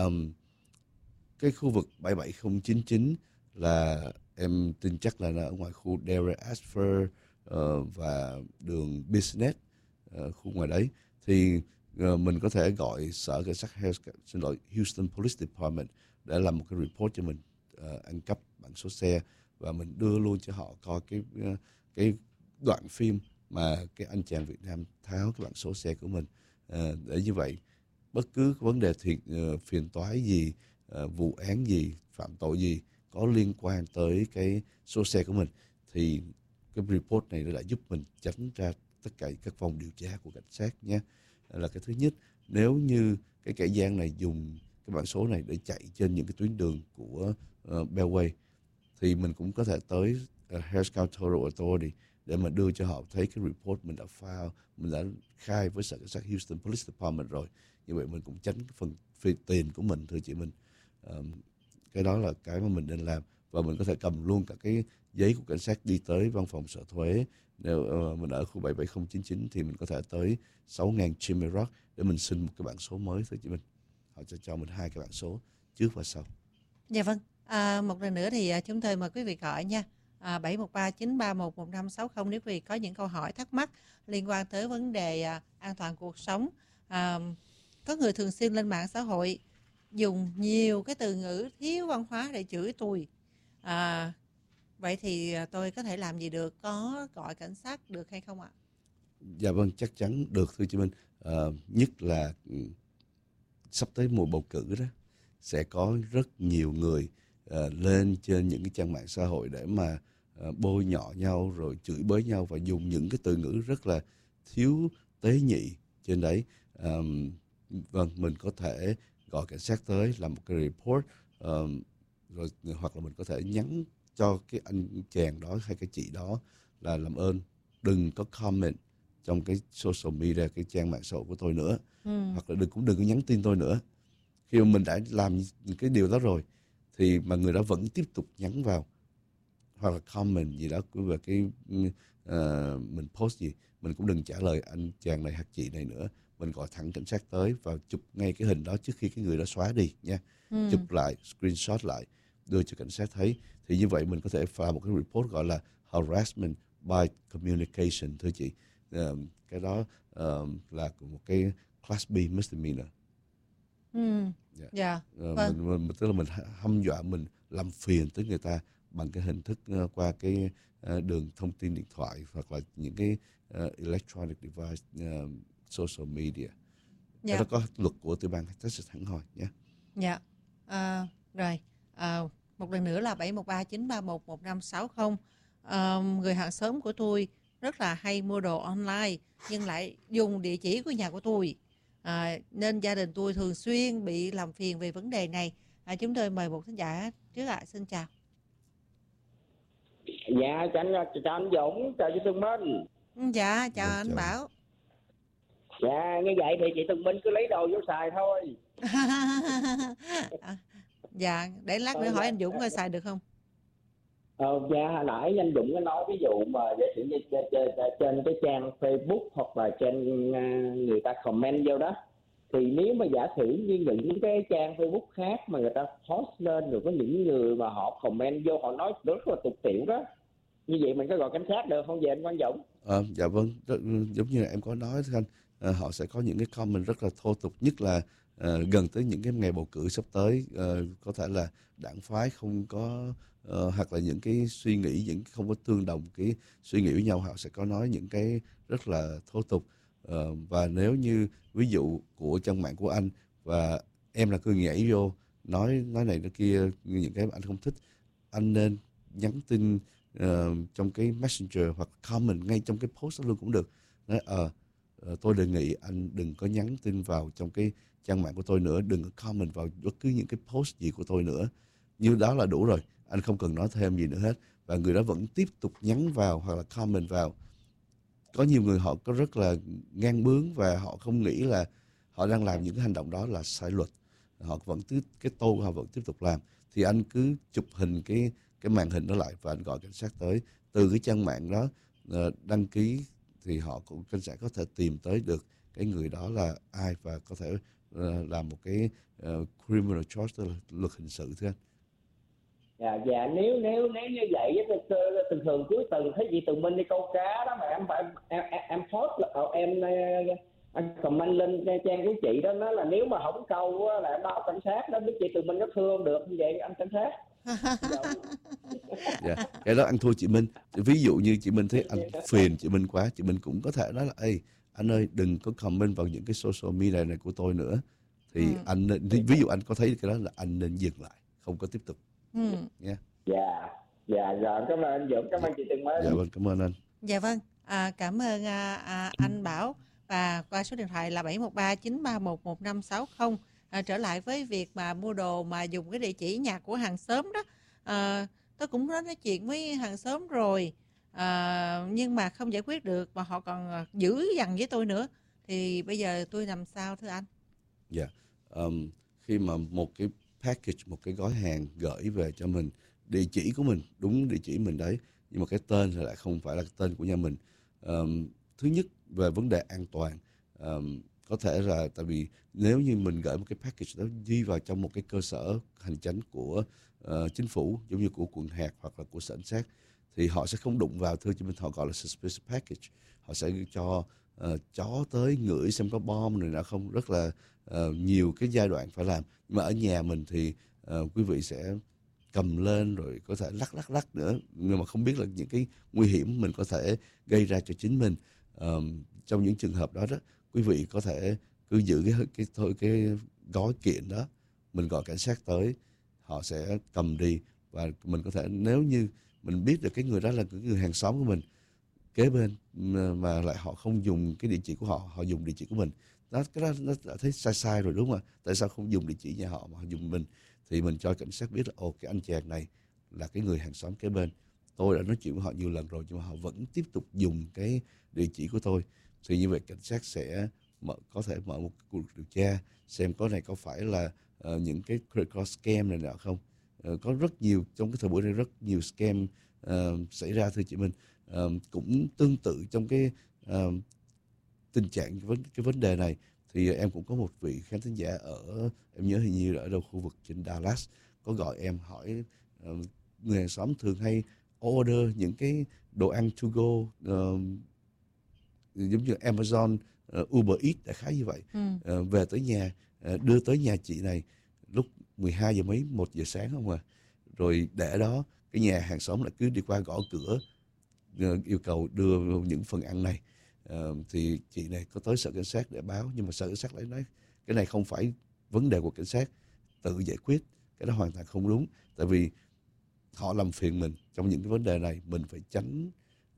Cái khu vực 77099 là em tin chắc là ở ngoài khu Dere Asfer và đường Business, khu ngoài đấy thì mình có thể gọi sở cảnh sát Houston Police Department để làm một cái report cho mình ăn cắp bản số xe, và mình đưa luôn cho họ coi cái đoạn phim mà cái anh chàng Việt Nam tháo cái bản số xe của mình, để như vậy bất cứ vấn đề phiền toái gì, vụ án gì, phạm tội gì có liên quan tới cái số xe của mình thì cái report này đã giúp mình tránh ra tất cả các vòng điều tra của cảnh sát nhé. Là cái thứ nhất. Nếu như cái kẻ gian này dùng cái cái bản số này để chạy trên những cái tuyến đường của Beltway, thì mình cũng có thể tới Harris County Total Authority để mà đưa cho họ thấy cái report mình đã file, mình đã khai với sở cảnh sát Houston Police Department rồi. Như vậy mình cũng tránh cái phần phí tiền của mình, thưa chị Minh. Cái đó là cái mà mình nên làm, và mình có thể cầm luôn cả cái giấy của cảnh sát đi tới văn phòng sở thuế. Nếu mình ở khu 77099 thì mình có thể tới 6000 Chimney Rock để mình xin một cái bản số mới, thưa chị Minh. Họ sẽ cho mình 2 cái bản số trước và sau. Dạ vâng. Một lần nữa thì chúng tôi mời quý vị gọi nha. 713-931-1560 nếu quý vị có những câu hỏi thắc mắc liên quan tới vấn đề an toàn cuộc sống. Có người thường xuyên lên mạng xã hội dùng nhiều cái từ ngữ thiếu văn hóa để chửi tôi. Vậy thì tôi có thể làm gì được? Có gọi cảnh sát được hay không ạ? Dạ vâng, chắc chắn được, thưa chị Minh. Nhất là sắp tới mùa bầu cử đó, sẽ có rất nhiều người lên trên những cái trang mạng xã hội để mà bôi nhọ nhau rồi chửi bới nhau và dùng những cái từ ngữ rất là thiếu tế nhị trên đấy. Vâng, mình có thể gọi cảnh sát tới làm một cái report, rồi hoặc là mình có thể nhắn cho cái anh chàng đó hay cái chị đó là làm ơn đừng có comment trong cái social media, cái trang mạng xã hội của tôi nữa. Hoặc là đừng có nhắn tin tôi nữa. Khi mà mình đã làm cái điều đó rồi thì mà người đó vẫn tiếp tục nhắn vào hoặc là comment gì đó về cái mình post gì, mình cũng đừng trả lời anh chàng này hoặc chị này nữa. Mình gọi thẳng cảnh sát tới và chụp ngay cái hình đó trước khi cái người đó xóa đi nha. Chụp lại, screenshot lại, đưa cho cảnh sát thấy. Thì như vậy mình có thể file một cái report gọi là harassment by communication, thưa chị. Cái đó là một cái class B misdemeanor. Tức là mình hăm dọa, mình làm phiền tới người ta bằng cái hình thức qua cái đường thông tin điện thoại hoặc là những cái electronic device, social media. Cái đó có luật của tiểu bang Texas hẳn hoi nhé. Rồi, một lần nữa là 713-931-1560. Người hàng xóm của tôi rất là hay mua đồ online nhưng lại dùng địa chỉ của nhà của tôi, nên gia đình tôi thường xuyên bị làm phiền về vấn đề này. Chúng tôi mời một thính giả trước ạ. Xin chào. Dạ, chào anh Dũng, chào chị Tường Minh. Dạ, chào anh Bảo. Dạ, như vậy thì chị Tường Minh cứ lấy đồ vô xài thôi. Dạ, để lát nữa hỏi anh Dũng coi xài được không? Dạ, hồi nãy anh Dũng có nói ví dụ mà giả sử như trên cái trang Facebook hoặc là trên người ta comment vô đó, thì nếu mà giả sử như những cái trang Facebook khác mà người ta post lên rồi có những người mà họ comment vô, họ nói rất là tục tiểu đó, như vậy mình có gọi cảnh sát được không vậy anh Quang Dũng? Dạ vâng, giống như là em có nói anh, họ sẽ có những cái comment rất là thô tục, nhất là gần tới những cái ngày bầu cử sắp tới, có thể là đảng phái không có hoặc là những cái suy nghĩ những không có tương đồng cái suy nghĩ với nhau, họ sẽ có nói những cái rất là thô tục. Và nếu như ví dụ của trang mạng của anh và em là cứ nhảy vô nói này nói kia, những cái mà anh không thích, anh nên nhắn tin trong cái messenger hoặc comment ngay trong cái post đó luôn cũng được. Nói tôi đề nghị anh đừng có nhắn tin vào trong cái trang mạng của tôi nữa, đừng có comment vào bất cứ những cái post gì của tôi nữa. Như đó là đủ rồi, anh không cần nói thêm gì nữa hết. Và người đó vẫn tiếp tục nhắn vào hoặc là comment vào. Có nhiều người họ có rất là ngang bướng và họ không nghĩ là họ đang làm những cái hành động đó là sai luật. Họ vẫn cái tô họ vẫn tiếp tục làm. Thì anh cứ chụp hình cái màn hình đó lại và anh gọi cảnh sát tới. Từ cái trang mạng đó đăng ký thì họ cũng cảnh sát có thể tìm tới được cái người đó là ai và có thể làm một cái criminal charge, tức là luật hình sự, thưa anh. Dạ, nếu như vậy thường thường cuối tuần thấy chị Tường Minh đi câu cá đó mà em post em comment lên trang của chị đó, nói là nếu mà không câu là em báo cảnh sát đó, biết chị Tường Minh có thưa không được như vậy anh cảnh sát. Dạ, cái đó anh thua chị Minh. Ví dụ như chị Minh thấy anh phiền chị Minh quá, chị Minh cũng có thể nói là ê anh ơi đừng có comment vào những cái social media này của tôi nữa. Thì anh nên, ví dụ anh có thấy cái đó là anh nên dừng lại, không có tiếp tục. Yeah. Dạ, rồi cảm ơn anh Dũng, cảm ơn chị Tường Minh. Dạ vâng, cảm ơn anh. Dạ vâng, cảm ơn anh Bảo. Và qua số điện thoại là 713-931-1560, trở lại với việc mà mua đồ mà dùng cái địa chỉ nhà của hàng xóm đó. Tôi cũng có nói chuyện với hàng xóm rồi, nhưng mà không giải quyết được, mà họ còn dữ dằn với tôi nữa. Thì bây giờ tôi làm sao thưa anh? Dạ. Khi mà một cái package, một cái gói hàng gửi về cho mình, địa chỉ của mình, đúng địa chỉ mình đấy, nhưng mà cái tên thì lại không phải là cái tên của nhà mình. Thứ nhất, về vấn đề an toàn, có thể là tại vì nếu như mình gửi một cái package đó đi vào trong một cái cơ sở hành chánh của chính phủ, giống như của quận hạt hoặc là của sở cảnh sát, thì họ sẽ không đụng vào, thưa chị mình, họ gọi là suspicious package. Họ sẽ cho chó tới ngửi xem có bom này nọ không, rất là nhiều cái giai đoạn phải làm. Nhưng mà ở nhà mình thì quý vị sẽ cầm lên rồi có thể lắc nữa, nhưng mà không biết là những cái nguy hiểm mình có thể gây ra cho chính mình. Trong những trường hợp đó đó, quý vị có thể cứ giữ cái gói kiện đó, mình gọi cảnh sát tới, họ sẽ cầm đi, và mình có thể, nếu như mình biết được cái người đó là người hàng xóm của mình kế bên mà lại họ không dùng cái địa chỉ của họ, họ dùng địa chỉ của mình, cái đó nó đã thấy sai rồi, đúng không ạ? Tại sao không dùng địa chỉ nhà họ mà họ dùng mình? Thì mình cho cảnh sát biết là cái anh chàng này là cái người hàng xóm kế bên, tôi đã nói chuyện với họ nhiều lần rồi nhưng mà họ vẫn tiếp tục dùng cái địa chỉ của tôi. Thì như vậy cảnh sát sẽ có thể mở một cuộc điều tra xem có này có phải là những cái credit card scam này nọ không. Có rất nhiều, trong cái thời buổi này rất nhiều scam xảy ra, thưa chị Minh. Cũng tương tự trong cái tình trạng cái vấn đề này thì em cũng có một vị khán thính giả ở, em nhớ hình như ở đâu khu vực trên Dallas, có gọi em hỏi người hàng xóm thường hay order những cái đồ ăn to go, giống như Amazon, Uber Eats, đại khái như vậy, về tới nhà, đưa tới nhà chị này lúc 12 giờ mấy, 1 giờ sáng không à. Rồi để đó, cái nhà hàng xóm lại cứ đi qua gõ cửa yêu cầu đưa những phần ăn này. Thì chị này có tới sở cảnh sát để báo, nhưng mà sở cảnh sát lại nói cái này không phải vấn đề của cảnh sát, tự giải quyết. Cái đó hoàn toàn không đúng, tại vì họ làm phiền mình trong những cái vấn đề này, mình phải tránh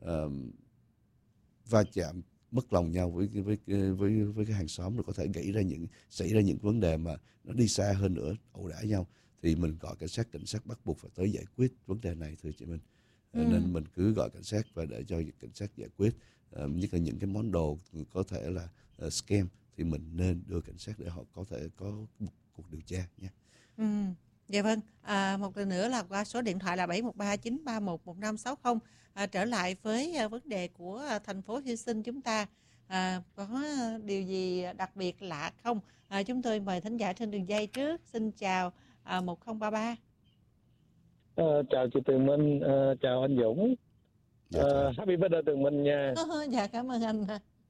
va chạm mất lòng nhau với cái hàng xóm, rồi có thể xảy ra những vấn đề mà nó đi xa hơn nữa, ẩu đả nhau, thì mình gọi cảnh sát bắt buộc phải tới giải quyết vấn đề này, thưa chị Minh. Nên mình cứ gọi cảnh sát và để cho cảnh sát giải quyết. Nhất là những cái món đồ có thể là scam thì mình nên đưa cảnh sát để họ có thể có một cuộc điều tra nhé. Dạ vâng, một lần nữa là qua số điện thoại là 713-931-1560. Trở lại với vấn đề của thành phố Houston chúng ta, có điều gì đặc biệt lạ không? Chúng tôi mời thính giả trên đường dây trước. Xin chào 1033. Chào chị Tường Minh, chào anh Dũng. Happy birthday Tường Minh nha. Dạ cảm ơn anh.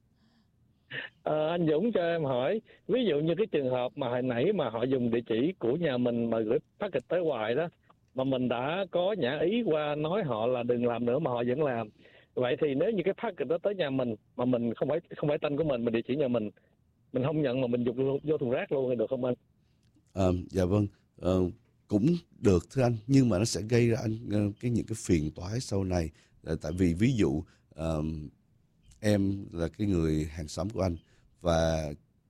Anh Dũng cho em hỏi, ví dụ như cái trường hợp mà hồi nãy mà họ dùng địa chỉ của nhà mình mà gửi package tới hoài đó, mà mình đã có nhã ý qua nói họ là đừng làm nữa mà họ vẫn làm. Vậy thì nếu như cái package đó tới nhà mình mà mình không phải tên của mình địa chỉ nhà mình không nhận mà mình dùng vô thùng rác luôn thì được không anh? Dạ vâng, cũng được thưa anh, nhưng mà nó sẽ gây ra những cái phiền toái sau này. Tại vì ví dụ em là cái người hàng xóm của anh và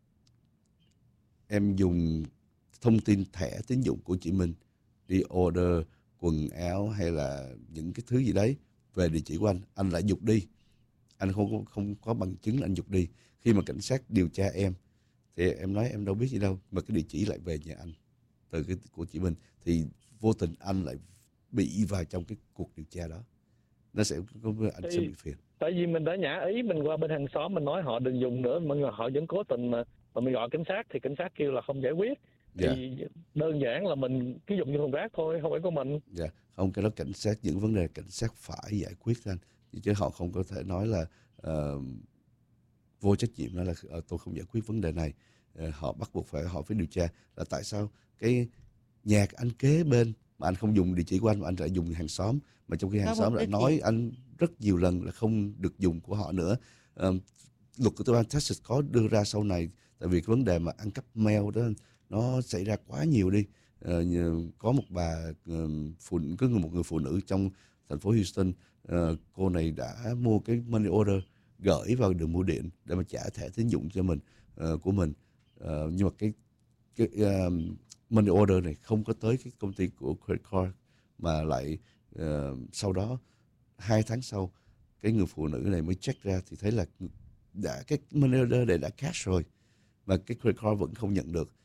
em dùng thông tin thẻ tín dụng của chị Minh đi order quần áo hay là những cái thứ gì đấy về địa chỉ của anh lại giục đi, anh không có bằng chứng là anh giục đi. Khi mà cảnh sát điều tra em thì em nói em đâu biết gì đâu, mà cái địa chỉ lại về nhà anh từ cái của chị Minh, thì vô tình anh lại bị vào trong cái cuộc điều tra đó, nó sẽ anh sẽ bị phiền. Tại vì mình đã nhã ý, mình qua bên hàng xóm mình nói họ đừng dùng nữa, mà họ vẫn cố tình mà mình gọi cảnh sát thì cảnh sát kêu là không giải quyết. Thì đơn giản là mình cứ dùng như thùng rác thôi, không phải của mình. Dạ, không, cái đó cảnh sát, những vấn đề cảnh sát phải giải quyết anh, chứ họ không có thể nói là vô trách nhiệm, nói là tôi không giải quyết vấn đề này. Họ bắt buộc họ phải điều tra là tại sao cái nhà anh kế bên mà anh không dùng địa chỉ của anh mà anh lại dùng hàng xóm, mà trong khi hàng xóm lại nói anh rất nhiều lần là không được dùng của họ nữa. Luật của bang Texas có đưa ra sau này, tại vì cái vấn đề mà ăn cắp mail đó nó xảy ra quá nhiều đi. Có một một người phụ nữ trong thành phố Houston, cô này đã mua cái money order gửi vào đường bưu điện để mà trả thẻ tín dụng cho mình của mình, nhưng mà cái cái money order này không có tới cái công ty của credit card, mà lại sau đó 2 tháng sau cái người phụ nữ này mới check ra thì thấy là đã cái money order này đã cash rồi mà cái credit card vẫn không nhận được.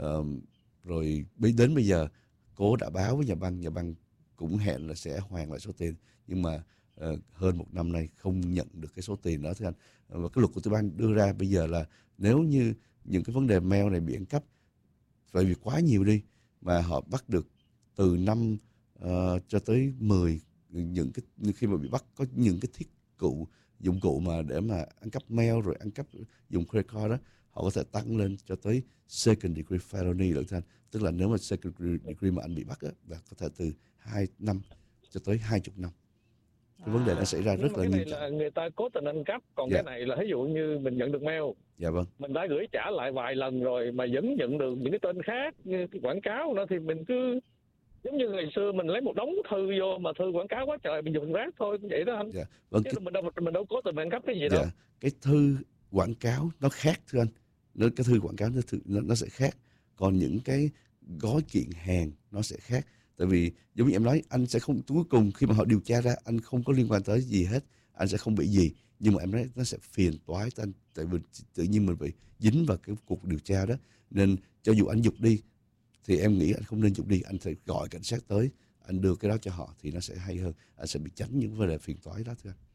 Rồi đến bây giờ cô đã báo với nhà băng cũng hẹn là sẽ hoàn lại số tiền, nhưng mà hơn 1 năm nay không nhận được cái số tiền đó thưa anh. Và cái luật của Tiểu bang đưa ra bây giờ là nếu như những cái vấn đề mail này bị ăn cắp bởi vì quá nhiều đi, mà họ bắt được từ 5 cho tới 10 những cái khi mà bị bắt có những cái dụng cụ mà để mà ăn cắp mail rồi ăn cắp dùng credit card đó, họ có thể tăng lên cho tới second degree felony được thưa anh. Tức là nếu mà second degree mà anh bị bắt á, là có thể từ 2 năm cho tới 20 năm. Cái vấn đề nó xảy ra rất là nghiêm trọng. Cái này là người ta cố tình ăn cắp, còn Dạ. cái này là ví dụ như mình nhận được mail, Dạ vâng. mình đã gửi trả lại vài lần rồi mà vẫn nhận được những cái tên khác như cái quảng cáo đó, thì mình cứ giống như ngày xưa mình lấy một đống thư vô mà thư quảng cáo quá trời mình dùng rác thôi, cũng vậy đó anh. Dạ. Vâng, Chứ mình đâu cố tình ăn cắp cái gì đâu. Dạ. Cái thư quảng cáo nó khác thưa anh. Cái thư quảng cáo nó sẽ khác. Còn những cái gói kiện hàng nó sẽ khác. Tại vì giống như em nói, anh sẽ không, cuối cùng khi mà họ điều tra ra anh không có liên quan tới gì hết, anh sẽ không bị gì. Nhưng mà em nói nó sẽ phiền toái tới anh, tại vì tự nhiên mình bị dính vào cái cuộc điều tra đó. Nên cho dù anh giục đi thì em nghĩ anh không nên giục đi, anh phải gọi cảnh sát tới, anh đưa cái đó cho họ thì nó sẽ hay hơn, anh sẽ bị tránh những vấn đề phiền toái đó thưa anh.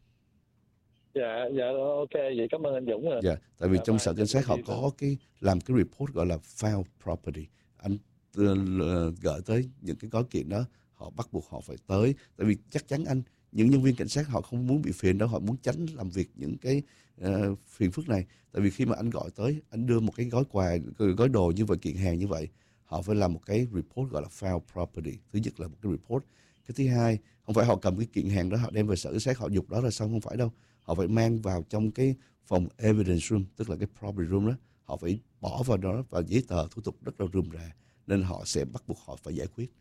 Dạ ok, vậy cảm ơn anh Dũng rồi. Dạ, tại vì Dạ, trong sở cảnh sát họ gì có cái làm cái report gọi là found property. Anh gửi tới những cái gói kiện đó, họ bắt buộc họ phải tới. Tại vì chắc chắn những nhân viên cảnh sát họ không muốn bị phiền đâu, họ muốn tránh làm việc những cái phiền phức này. Tại vì khi mà anh gọi tới, anh đưa một cái gói quà, gói đồ như vậy, kiện hàng như vậy, họ phải làm một cái report gọi là found property. Thứ nhất là một cái report. Cái thứ hai, không phải họ cầm cái kiện hàng đó họ đem về sở cảnh sát họ giục đó là xong, không phải đâu. Họ phải mang vào trong cái phòng evidence room, tức là cái property room đó, họ phải bỏ vào đó và giấy tờ thủ tục rất là rườm rà, nên họ sẽ bắt buộc họ phải giải quyết.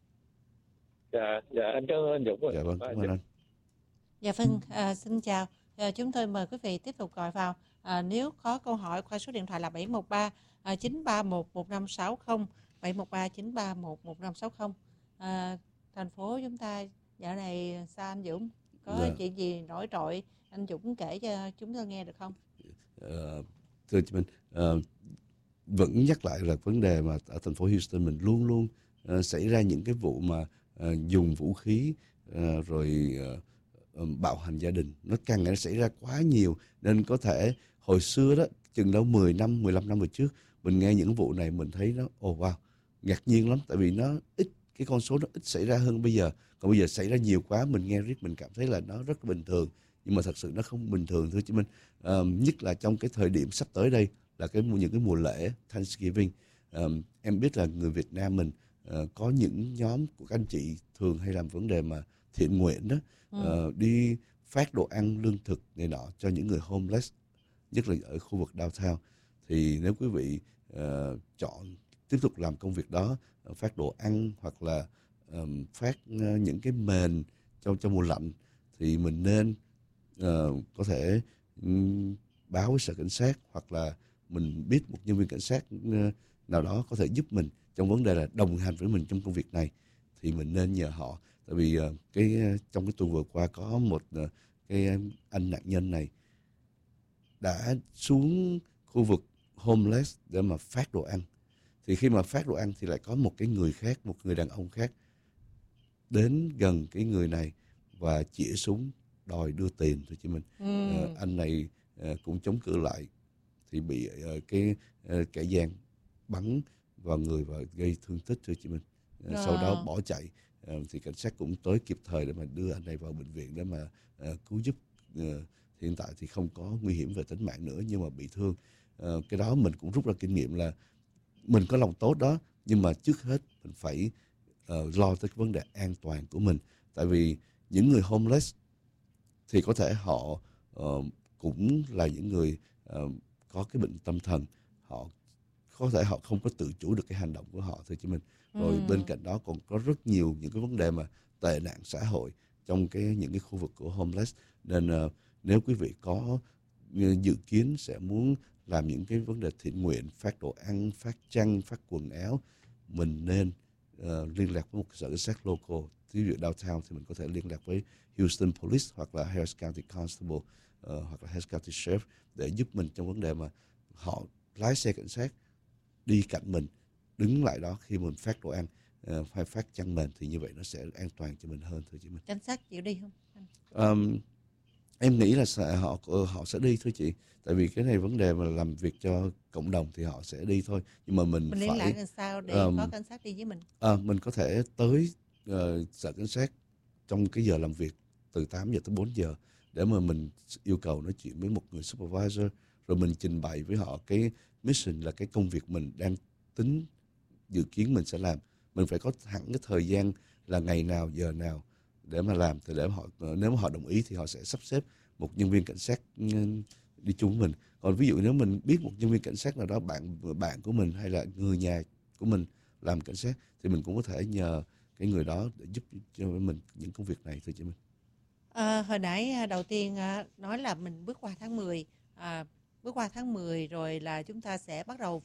Dạ anh cảm ơn anh Dũng rồi. Dạ vâng, cảm ơn anh. Dạ vâng, xin chào. Chúng tôi mời quý vị tiếp tục gọi vào. Nếu có câu hỏi qua số điện thoại là 713 931 1560, 713 931 1560. Thành phố chúng ta dạo này sao anh Dũng? Có chuyện gì nổi trội anh Dũng kể cho chúng tôi nghe được không? Thưa chị Minh, vẫn nhắc lại là vấn đề mà ở thành phố Houston mình luôn luôn xảy ra những cái vụ mà dùng vũ khí rồi bạo hành gia đình, nó càng ngày nó xảy ra quá nhiều, nên có thể hồi xưa đó chừng đâu 10 năm 15 năm về trước mình nghe những vụ này mình thấy nó wow, ngạc nhiên lắm, tại vì nó ít, cái con số nó ít xảy ra hơn bây giờ. Còn bây giờ xảy ra nhiều quá, mình nghe riết mình cảm thấy là nó rất bình thường, nhưng mà thật sự nó không bình thường thưa chị Minh. Nhất là trong cái thời điểm sắp tới đây là những cái mùa lễ Thanksgiving. Em biết là người Việt Nam mình có những nhóm của các anh chị thường hay làm vấn đề mà thiện nguyện đó, đi phát đồ ăn lương thực này nọ cho những người homeless, nhất là ở khu vực downtown. Thì nếu quý vị chọn tiếp tục làm công việc đó, phát đồ ăn hoặc là phát những cái mền trong mùa lạnh, thì mình nên có thể báo với sở cảnh sát, hoặc là mình biết một nhân viên cảnh sát nào đó có thể giúp mình trong vấn đề là đồng hành với mình trong công việc này, thì mình nên nhờ họ. Tại vì trong cái tuần vừa qua có một cái anh nạn nhân này đã xuống khu vực homeless để mà phát đồ ăn. Thì khi mà phát đồ ăn thì lại có một cái người khác, một người đàn ông khác đến gần cái người này và chĩa súng đòi đưa tiền thôi chứ mình. Anh này cũng chống cự lại thì bị cái kẻ gian bắn vào người và gây thương tích thôi chị mình. Sau đó bỏ chạy, thì cảnh sát cũng tới kịp thời để mà đưa anh này vào bệnh viện để mà cứu giúp. Hiện tại thì không có nguy hiểm về tính mạng nữa, nhưng mà bị thương. Cái đó mình cũng rút ra kinh nghiệm là mình có lòng tốt đó, nhưng mà trước hết mình phải lo tới cái vấn đề an toàn của mình. Tại vì những người homeless thì có thể họ cũng là những người có cái bệnh tâm thần, họ có thể họ không có tự chủ được cái hành động của họ thôi chứ mình. Rồi bên cạnh đó còn có rất nhiều những cái vấn đề mà tệ nạn xã hội trong những cái khu vực của homeless. Nên nếu quý vị có dự kiến sẽ muốn làm những cái vấn đề thiện nguyện, phát đồ ăn, phát chăn, phát quần áo, mình nên liên lạc với một sở cảnh sát local. Ví dụ downtown thì mình có thể liên lạc với Houston Police hoặc là Harris County Constable hoặc là Harris County Sheriff để giúp mình trong vấn đề mà họ lái xe cảnh sát đi cạnh mình, đứng lại đó khi mình phát đồ ăn hay phát chăn mền, thì như vậy nó sẽ an toàn cho mình hơn, thưa chị Minh. Cảnh sát chịu đi không? Em nghĩ là họ sẽ đi thôi chị, tại vì cái này vấn đề mà làm việc cho cộng đồng thì họ sẽ đi thôi, nhưng mà mình liên phải lạc làm sao để có cảnh sát đi với mình? Mình có thể tới sở cảnh sát trong cái giờ làm việc từ 8 giờ tới 4 giờ để mà mình yêu cầu nói chuyện với một người supervisor, rồi mình trình bày với họ cái mission là cái công việc mình đang tính dự kiến mình sẽ làm. Mình phải có hẳn cái thời gian là ngày nào, giờ nào để mà làm, thì để họ, nếu mà họ đồng ý thì họ sẽ sắp xếp một nhân viên cảnh sát đi chung với mình. Còn ví dụ nếu mình biết một nhân viên cảnh sát nào đó bạn của mình hay là người nhà của mình làm cảnh sát thì mình cũng có thể nhờ cái người đó để giúp cho mình những công việc này, thưa chị Minh. Hồi nãy đầu tiên nói là mình bước qua tháng 10, bước qua tháng 10 rồi là chúng ta sẽ bắt đầu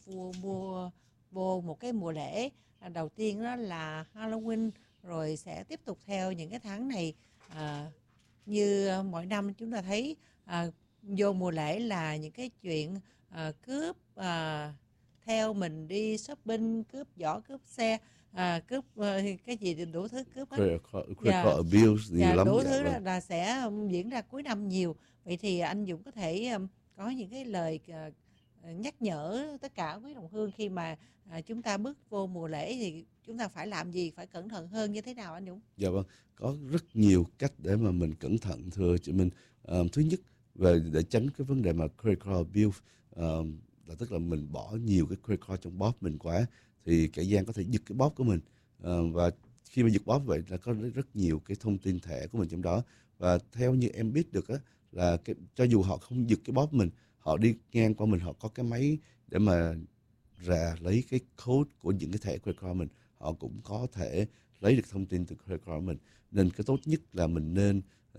vô một cái mùa lễ. Đầu tiên đó là Halloween, rồi sẽ tiếp tục theo những cái tháng này. Như mỗi năm chúng ta thấy vô mùa lễ là những cái chuyện cướp theo mình đi shopping, cướp giỏ, cướp xe, cướp cái gì đủ thứ cướp hết. Critical abuse nhiều lắm. Đủ thứ đó là sẽ diễn ra cuối năm nhiều. Vậy thì anh Dũng có thể có những cái lời nhắc nhở tất cả quý đồng hương khi mà chúng ta bước vô mùa lễ thì chúng ta phải làm gì, phải cẩn thận hơn như thế nào anh Dũng? Dạ vâng, có rất nhiều cách để mà mình cẩn thận, thưa chị Minh. Thứ nhất, để tránh cái vấn đề mà critical abuse, là tức là mình bỏ nhiều cái critical trong bóp mình quá thì kẻ gian có thể giật cái bóp của mình, và khi mà giật bóp vậy là có rất nhiều cái thông tin thẻ của mình trong đó. Và theo như em biết được á, là cho dù họ không giật cái bóp mình, họ đi ngang qua mình, họ có cái máy để mà lấy cái code của những cái thẻ credit card mình, họ cũng có thể lấy được thông tin từ credit card mình. Nên cái tốt nhất là mình nên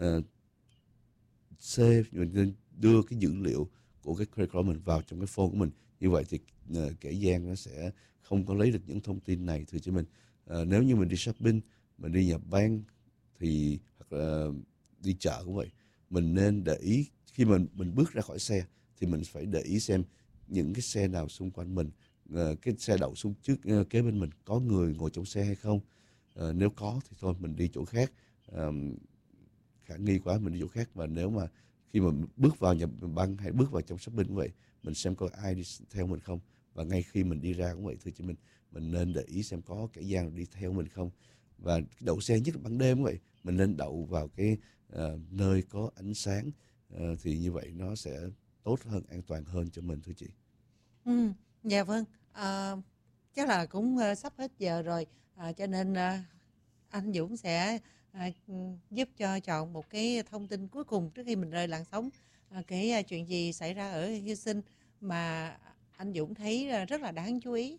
mình nên đưa cái dữ liệu của cái credit card mình vào trong cái phone của mình. Như vậy thì kẻ gian nó sẽ không có lấy được những thông tin này, thưa chị Minh. Nếu như mình đi shopping, mình đi nhà băng thì hoặc là đi chợ cũng vậy, mình nên để ý khi mình bước ra khỏi xe thì mình phải để ý xem những cái xe nào xung quanh mình, cái xe đậu xuống trước kế bên mình có người ngồi trong xe hay không. Nếu có thì thôi mình đi chỗ khác, khả nghi quá mình đi chỗ khác. Và nếu mà khi mà bước vào nhà băng hay bước vào trong shopping cũng vậy, mình xem có ai đi theo mình không. Và ngay khi mình đi ra cũng vậy, thưa chị mình nên để ý xem có kẻ gian đi theo mình không. Và đậu xe nhất là ban đêm cũng vậy, mình nên đậu vào cái nơi có ánh sáng, thì như vậy nó sẽ tốt hơn, an toàn hơn cho mình, thưa chị. Dạ vâng, chắc là cũng sắp hết giờ rồi, cho nên anh Dũng sẽ giúp cho chọn một cái thông tin cuối cùng trước khi mình rời làn sóng. Cái chuyện gì xảy ra ở Houston mà anh Dũng thấy rất là đáng chú ý?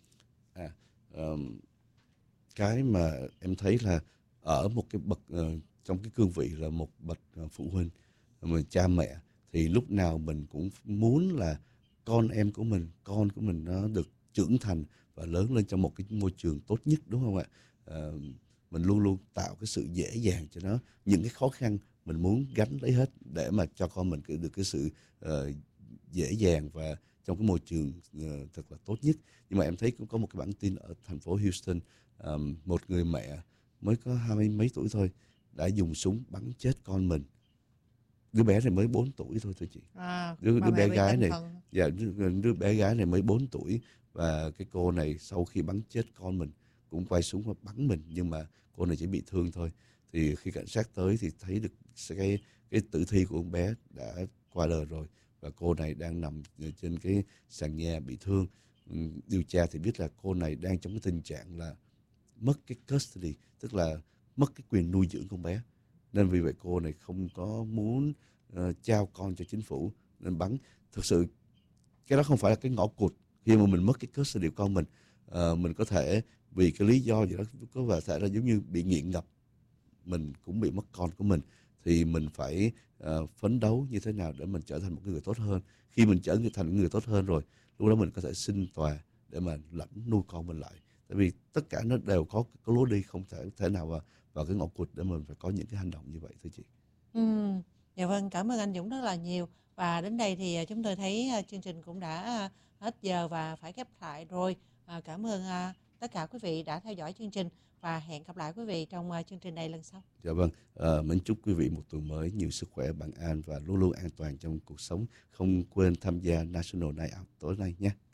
Cái mà em thấy là ở một cái bậc trong cái cương vị là một bậc phụ huynh, mà cha mẹ, thì lúc nào mình cũng muốn là con của mình nó được trưởng thành và lớn lên trong một cái môi trường tốt nhất, đúng không ạ? Mình luôn luôn tạo cái sự dễ dàng cho nó, những cái khó khăn mình muốn gánh lấy hết để mà cho con mình được cái sự dễ dàng và trong cái môi trường thật là tốt nhất. Nhưng mà em thấy cũng có một cái bản tin ở thành phố Houston, một người mẹ mới có 20 mấy tuổi thôi đã dùng súng bắn chết con mình. Đứa bé này mới 4 tuổi thôi, thưa chị. Đứa bé gái này, đứa bé gái này mới 4 tuổi, và cái cô này sau khi bắn chết con mình cũng quay súng và bắn mình, nhưng mà cô này chỉ bị thương thôi. Thì khi cảnh sát tới thì thấy được cái tử thi của con bé đã qua đời rồi, và cô này đang nằm trên cái sàn nhà bị thương. Điều tra thì biết là cô này đang trong cái tình trạng là mất cái custody, tức là mất cái quyền nuôi dưỡng con bé. Nên vì vậy cô này không có muốn trao con cho chính phủ nên bắn. Thực sự cái đó không phải là cái ngõ cụt. Khi mà mình mất cái custody của con mình có thể vì cái lý do gì đó, có thể là giống như bị nghiện ngập, mình cũng bị mất con của mình. thì mình phải phấn đấu như thế nào để mình trở thành một người tốt hơn. Khi mình trở thành người tốt hơn rồi, lúc đó mình có thể xin tòa để mà lãnh nuôi con mình lại. Tại vì tất cả nó đều có lối đi, không thể nào vào cái ngõ cụt để mình phải có những cái hành động như vậy thưa chị. Dạ vâng, cảm ơn anh Dũng rất là nhiều. Và đến đây thì chúng tôi thấy chương trình cũng đã hết giờ và phải khép lại rồi. Cảm ơn tất cả quý vị đã theo dõi chương trình và hẹn gặp lại quý vị trong chương trình này lần sau. Dạ vâng, mến chúc quý vị một tuần mới nhiều sức khỏe, bình an và luôn luôn an toàn trong cuộc sống. Không quên tham gia National Night Out tối nay nhé.